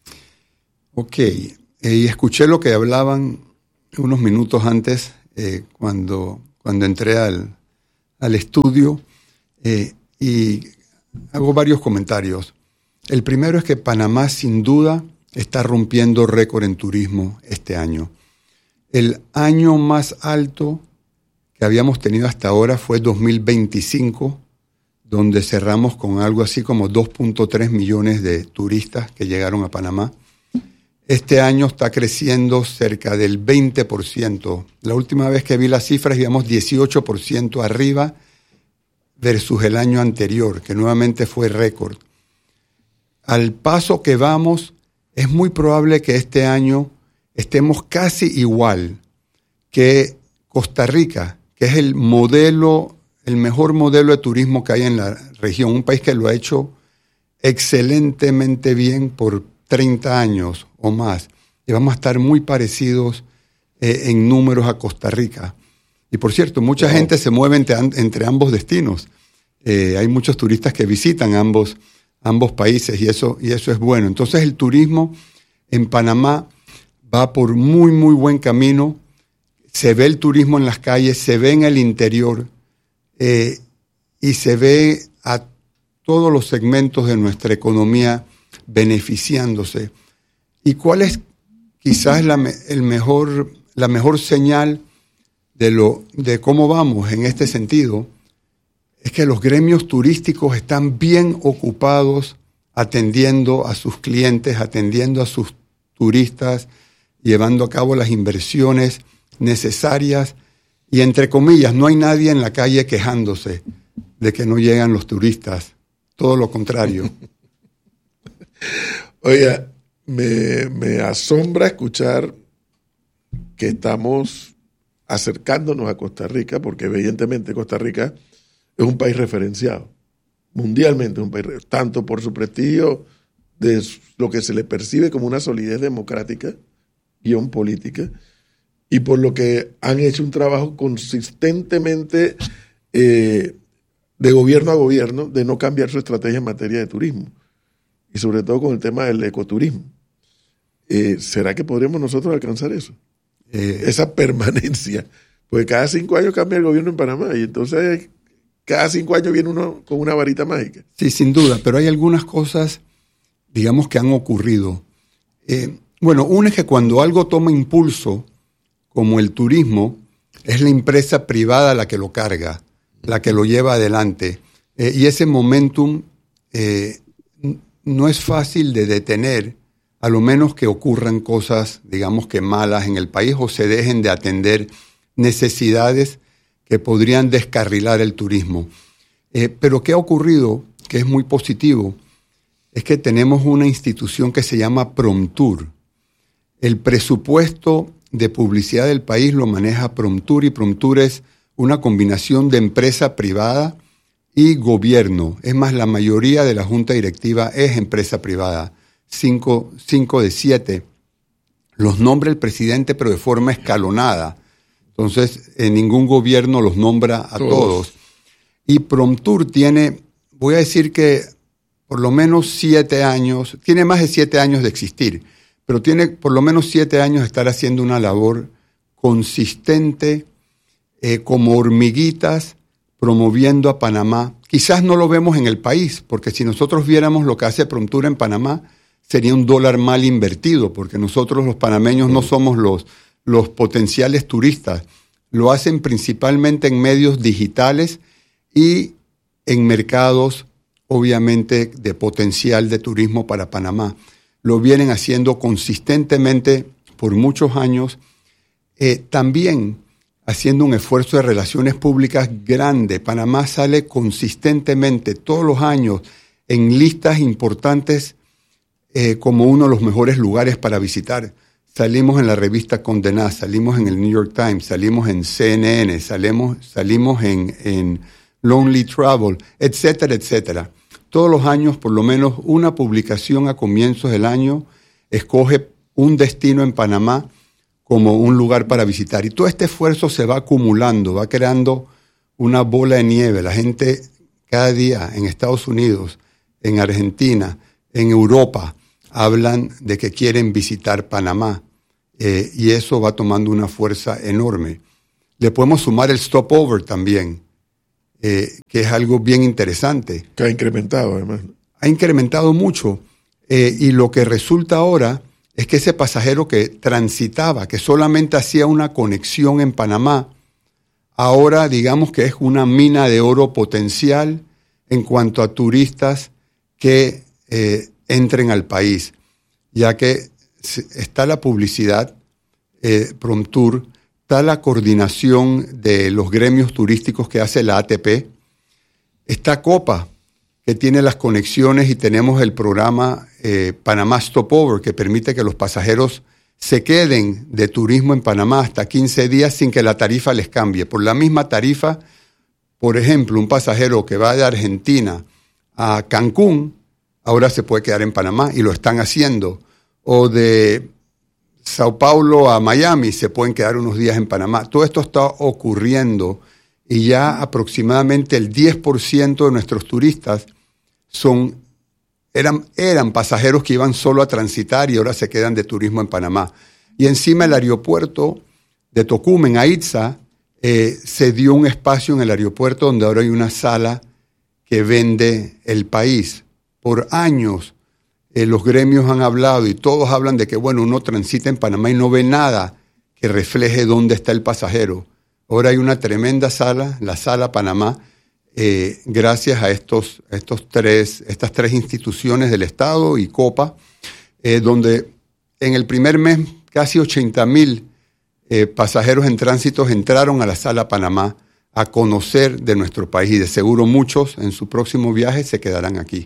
Ok, eh, y escuché lo que hablaban unos minutos antes, eh, cuando, cuando entré al, al estudio, eh, y hago varios comentarios. El primero es que Panamá sin duda está rompiendo récord en turismo este año. El año más alto que habíamos tenido hasta ahora fue dos mil veinticinco, donde cerramos con algo así como dos punto tres millones de turistas que llegaron a Panamá. Este año está creciendo cerca del veinte por ciento. La última vez que vi las cifras íbamos dieciocho por ciento arriba versus el año anterior, que nuevamente fue récord. Al paso que vamos, es muy probable que este año estemos casi igual que Costa Rica, que es el modelo, el mejor modelo de turismo que hay en la región, un país que lo ha hecho excelentemente bien por treinta años o más, y vamos a estar muy parecidos eh, en números a Costa Rica. Y por cierto, mucha wow. gente se mueve entre, entre ambos destinos. Eh, hay muchos turistas que visitan ambos, ambos países y eso, y eso es bueno. Entonces el turismo en Panamá va por muy, muy buen camino. Se ve el turismo en las calles, se ve en el interior, eh, y se ve a todos los segmentos de nuestra economía beneficiándose. ¿Y cuál es quizás la, el mejor, la mejor señal de, lo, de cómo vamos en este sentido? Es que los gremios turísticos están bien ocupados atendiendo a sus clientes, atendiendo a sus turistas, llevando a cabo las inversiones necesarias, y entre comillas, no hay nadie en la calle quejándose de que no llegan los turistas. Todo lo contrario. Oiga, me, me asombra escuchar que estamos acercándonos a Costa Rica, porque evidentemente Costa Rica es un país referenciado, mundialmente es un país, tanto por su prestigio de lo que se le percibe como una solidez democrática, guión política, y por lo que han hecho un trabajo consistentemente eh, de gobierno a gobierno de no cambiar su estrategia en materia de turismo, y sobre todo con el tema del ecoturismo. Eh, ¿Será que podríamos nosotros alcanzar eso? Eh, Esa permanencia. Porque cada cinco años cambia el gobierno en Panamá, y entonces cada cinco años viene uno con una varita mágica. Sí, sin duda, pero hay algunas cosas, digamos, que han ocurrido. Eh, bueno, una es que cuando algo toma impulso, como el turismo, es la empresa privada la que lo carga, la que lo lleva adelante. Eh, y ese momentum eh, no es fácil de detener, a lo menos que ocurran cosas, digamos que malas en el país, o se dejen de atender necesidades que podrían descarrilar el turismo. Eh, pero ¿qué ha ocurrido? Que es muy positivo, es que tenemos una institución que se llama Promtur. El presupuesto de publicidad del país lo maneja Promtur, y Promtur es una combinación de empresa privada y gobierno. Es más, la mayoría de la junta directiva es empresa privada, cinco, cinco de siete. Los nombra el presidente, pero de forma escalonada. Entonces, en ningún gobierno los nombra a todos. todos. Y Promtur tiene, voy a decir que por lo menos siete años, tiene más de siete años de existir, pero tiene por lo menos siete años de estar haciendo una labor consistente, eh, como hormiguitas, promoviendo a Panamá. Quizás no lo vemos en el país, porque si nosotros viéramos lo que hace Promtur en Panamá, sería un dólar mal invertido, porque nosotros los panameños no somos los, los potenciales turistas. Lo hacen principalmente en medios digitales y en mercados, obviamente, de potencial de turismo para Panamá. Lo vienen haciendo consistentemente por muchos años, eh, también haciendo un esfuerzo de relaciones públicas grande. Panamá sale consistentemente todos los años en listas importantes eh, como uno de los mejores lugares para visitar. salimos en la revista Condé Nast, salimos en el New York Times, salimos en C N N, salimos, salimos en, en Lonely Travel, etcétera, etcétera. Todos los años, por lo menos una publicación a comienzos del año escoge un destino en Panamá como un lugar para visitar. Y todo este esfuerzo se va acumulando, va creando una bola de nieve. La gente cada día en Estados Unidos, en Argentina, en Europa, hablan de que quieren visitar Panamá. Eh, y eso va tomando una fuerza enorme. Le podemos sumar el stopover también, eh, que es algo bien interesante. Que ha incrementado, además. Ha incrementado mucho. Eh, y lo que resulta ahora es que ese pasajero que transitaba, que solamente hacía una conexión en Panamá, ahora digamos que es una mina de oro potencial en cuanto a turistas que eh, entren al país, ya que está la publicidad, eh, Promtour, está la coordinación de los gremios turísticos que hace la A T P, está Copa, que tiene las conexiones, y tenemos el programa eh, Panamá Stopover, que permite que los pasajeros se queden de turismo en Panamá hasta quince días sin que la tarifa les cambie. Por la misma tarifa, por ejemplo, un pasajero que va de Argentina a Cancún, ahora se puede quedar en Panamá, y lo están haciendo. O de Sao Paulo a Miami, se pueden quedar unos días en Panamá. Todo esto está ocurriendo, y ya aproximadamente el diez por ciento de nuestros turistas son, eran, eran pasajeros que iban solo a transitar y ahora se quedan de turismo en Panamá. Y encima el aeropuerto de Tocumen, Aitza, eh, se dio un espacio en el aeropuerto donde ahora hay una sala que vende el país. Por años eh, los gremios han hablado y todos hablan de que, bueno, uno transita en Panamá y no ve nada que refleje dónde está el pasajero. Ahora hay una tremenda sala, la Sala Panamá, eh, gracias a estos, estos tres, estas tres instituciones del Estado y Copa, eh, donde en el primer mes casi ochenta mil eh, pasajeros en tránsito entraron a la Sala Panamá a conocer de nuestro país, y de seguro muchos en su próximo viaje se quedarán aquí.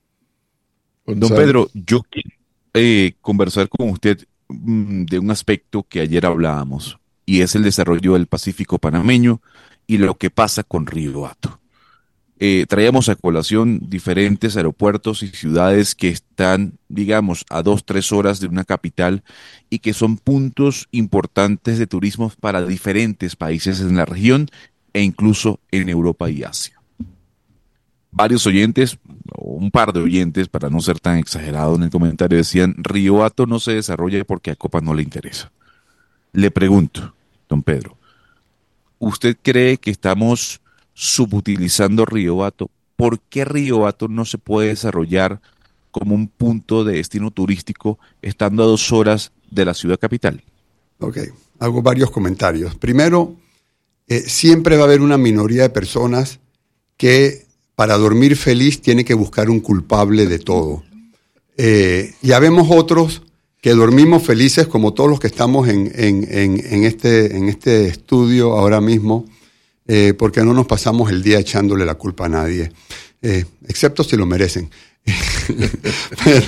Don Pedro, yo quiero eh, conversar con usted mm, de un aspecto que ayer hablábamos, y es el desarrollo del Pacífico panameño y lo que pasa con Río Hato. Eh, traíamos a colación diferentes aeropuertos y ciudades que están, digamos, a dos, tres horas de una capital y que son puntos importantes de turismo para diferentes países en la región e incluso en Europa y Asia. Varios oyentes, o un par de oyentes, para no ser tan exagerado en el comentario, decían: Río Hato no se desarrolla porque a Copa no le interesa. Le pregunto, don Pedro, ¿usted cree que estamos subutilizando Río Hato? ¿Por qué Río Hato no se puede desarrollar como un punto de destino turístico estando a dos horas de la ciudad capital? Ok, hago varios comentarios. Primero, eh, siempre va a haber una minoría de personas que para dormir feliz tiene que buscar un culpable de todo. Eh, ya vemos otros que dormimos felices, como todos los que estamos en, en, en, en, este, en este estudio ahora mismo, eh, porque no nos pasamos el día echándole la culpa a nadie, eh, excepto si lo merecen. Pero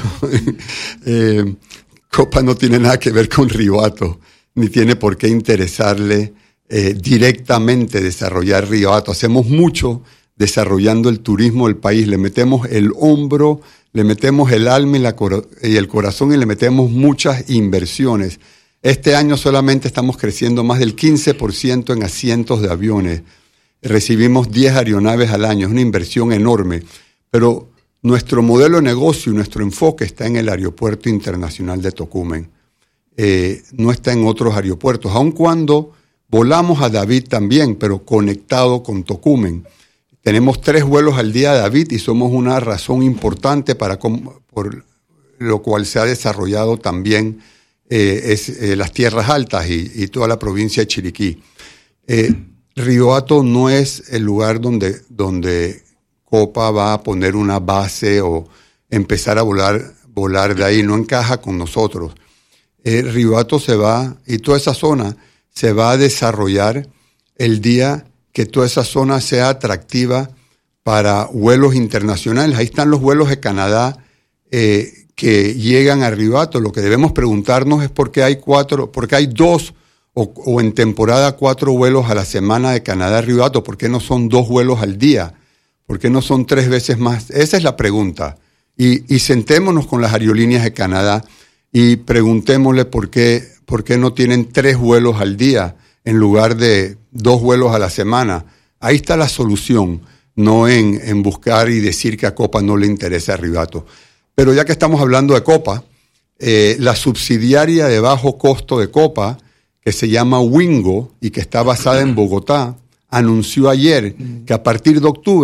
eh, Copa no tiene nada que ver con Río Hato, ni tiene por qué interesarle eh, directamente desarrollar Río Hato. Hacemos mucho desarrollando el turismo del país, le metemos el hombro, le metemos el alma y, la cor- y el corazón, y le metemos muchas inversiones. Este año solamente estamos creciendo más del quince por ciento en asientos de aviones. Recibimos diez aeronaves al año, es una inversión enorme. Pero nuestro modelo de negocio y nuestro enfoque está en el Aeropuerto Internacional de Tocumen. Eh, no está en otros aeropuertos, aun cuando volamos a David también, pero conectado con Tocumen. Tenemos tres vuelos al día, David, y somos una razón importante para por lo cual se ha desarrollado también eh, es, eh, las tierras altas y, y toda la provincia de Chiriquí. Eh, Río Hato no es el lugar donde, donde Copa va a poner una base o empezar a volar, volar de ahí, no encaja con nosotros. Eh, Río Hato se va, y toda esa zona se va a desarrollar el día que toda esa zona sea atractiva para vuelos internacionales. Ahí están los vuelos de Canadá, eh, que llegan a Ribato. Lo que debemos preguntarnos es por qué hay cuatro, por qué hay dos o, o en temporada cuatro vuelos a la semana de Canadá a Ribato. ¿Por qué no son dos vuelos al día? ¿Por qué no son tres veces más? Esa es la pregunta. Y, y sentémonos con las aerolíneas de Canadá y preguntémosle por qué, por qué no tienen tres vuelos al día en lugar de dos vuelos a la semana. Ahí está la solución, no en, en buscar y decir que a Copa no le interesa a Ribato. Pero ya que estamos hablando de Copa, eh, la subsidiaria de bajo costo de Copa, que se llama Wingo y que está basada en Bogotá, anunció ayer que a partir de octubre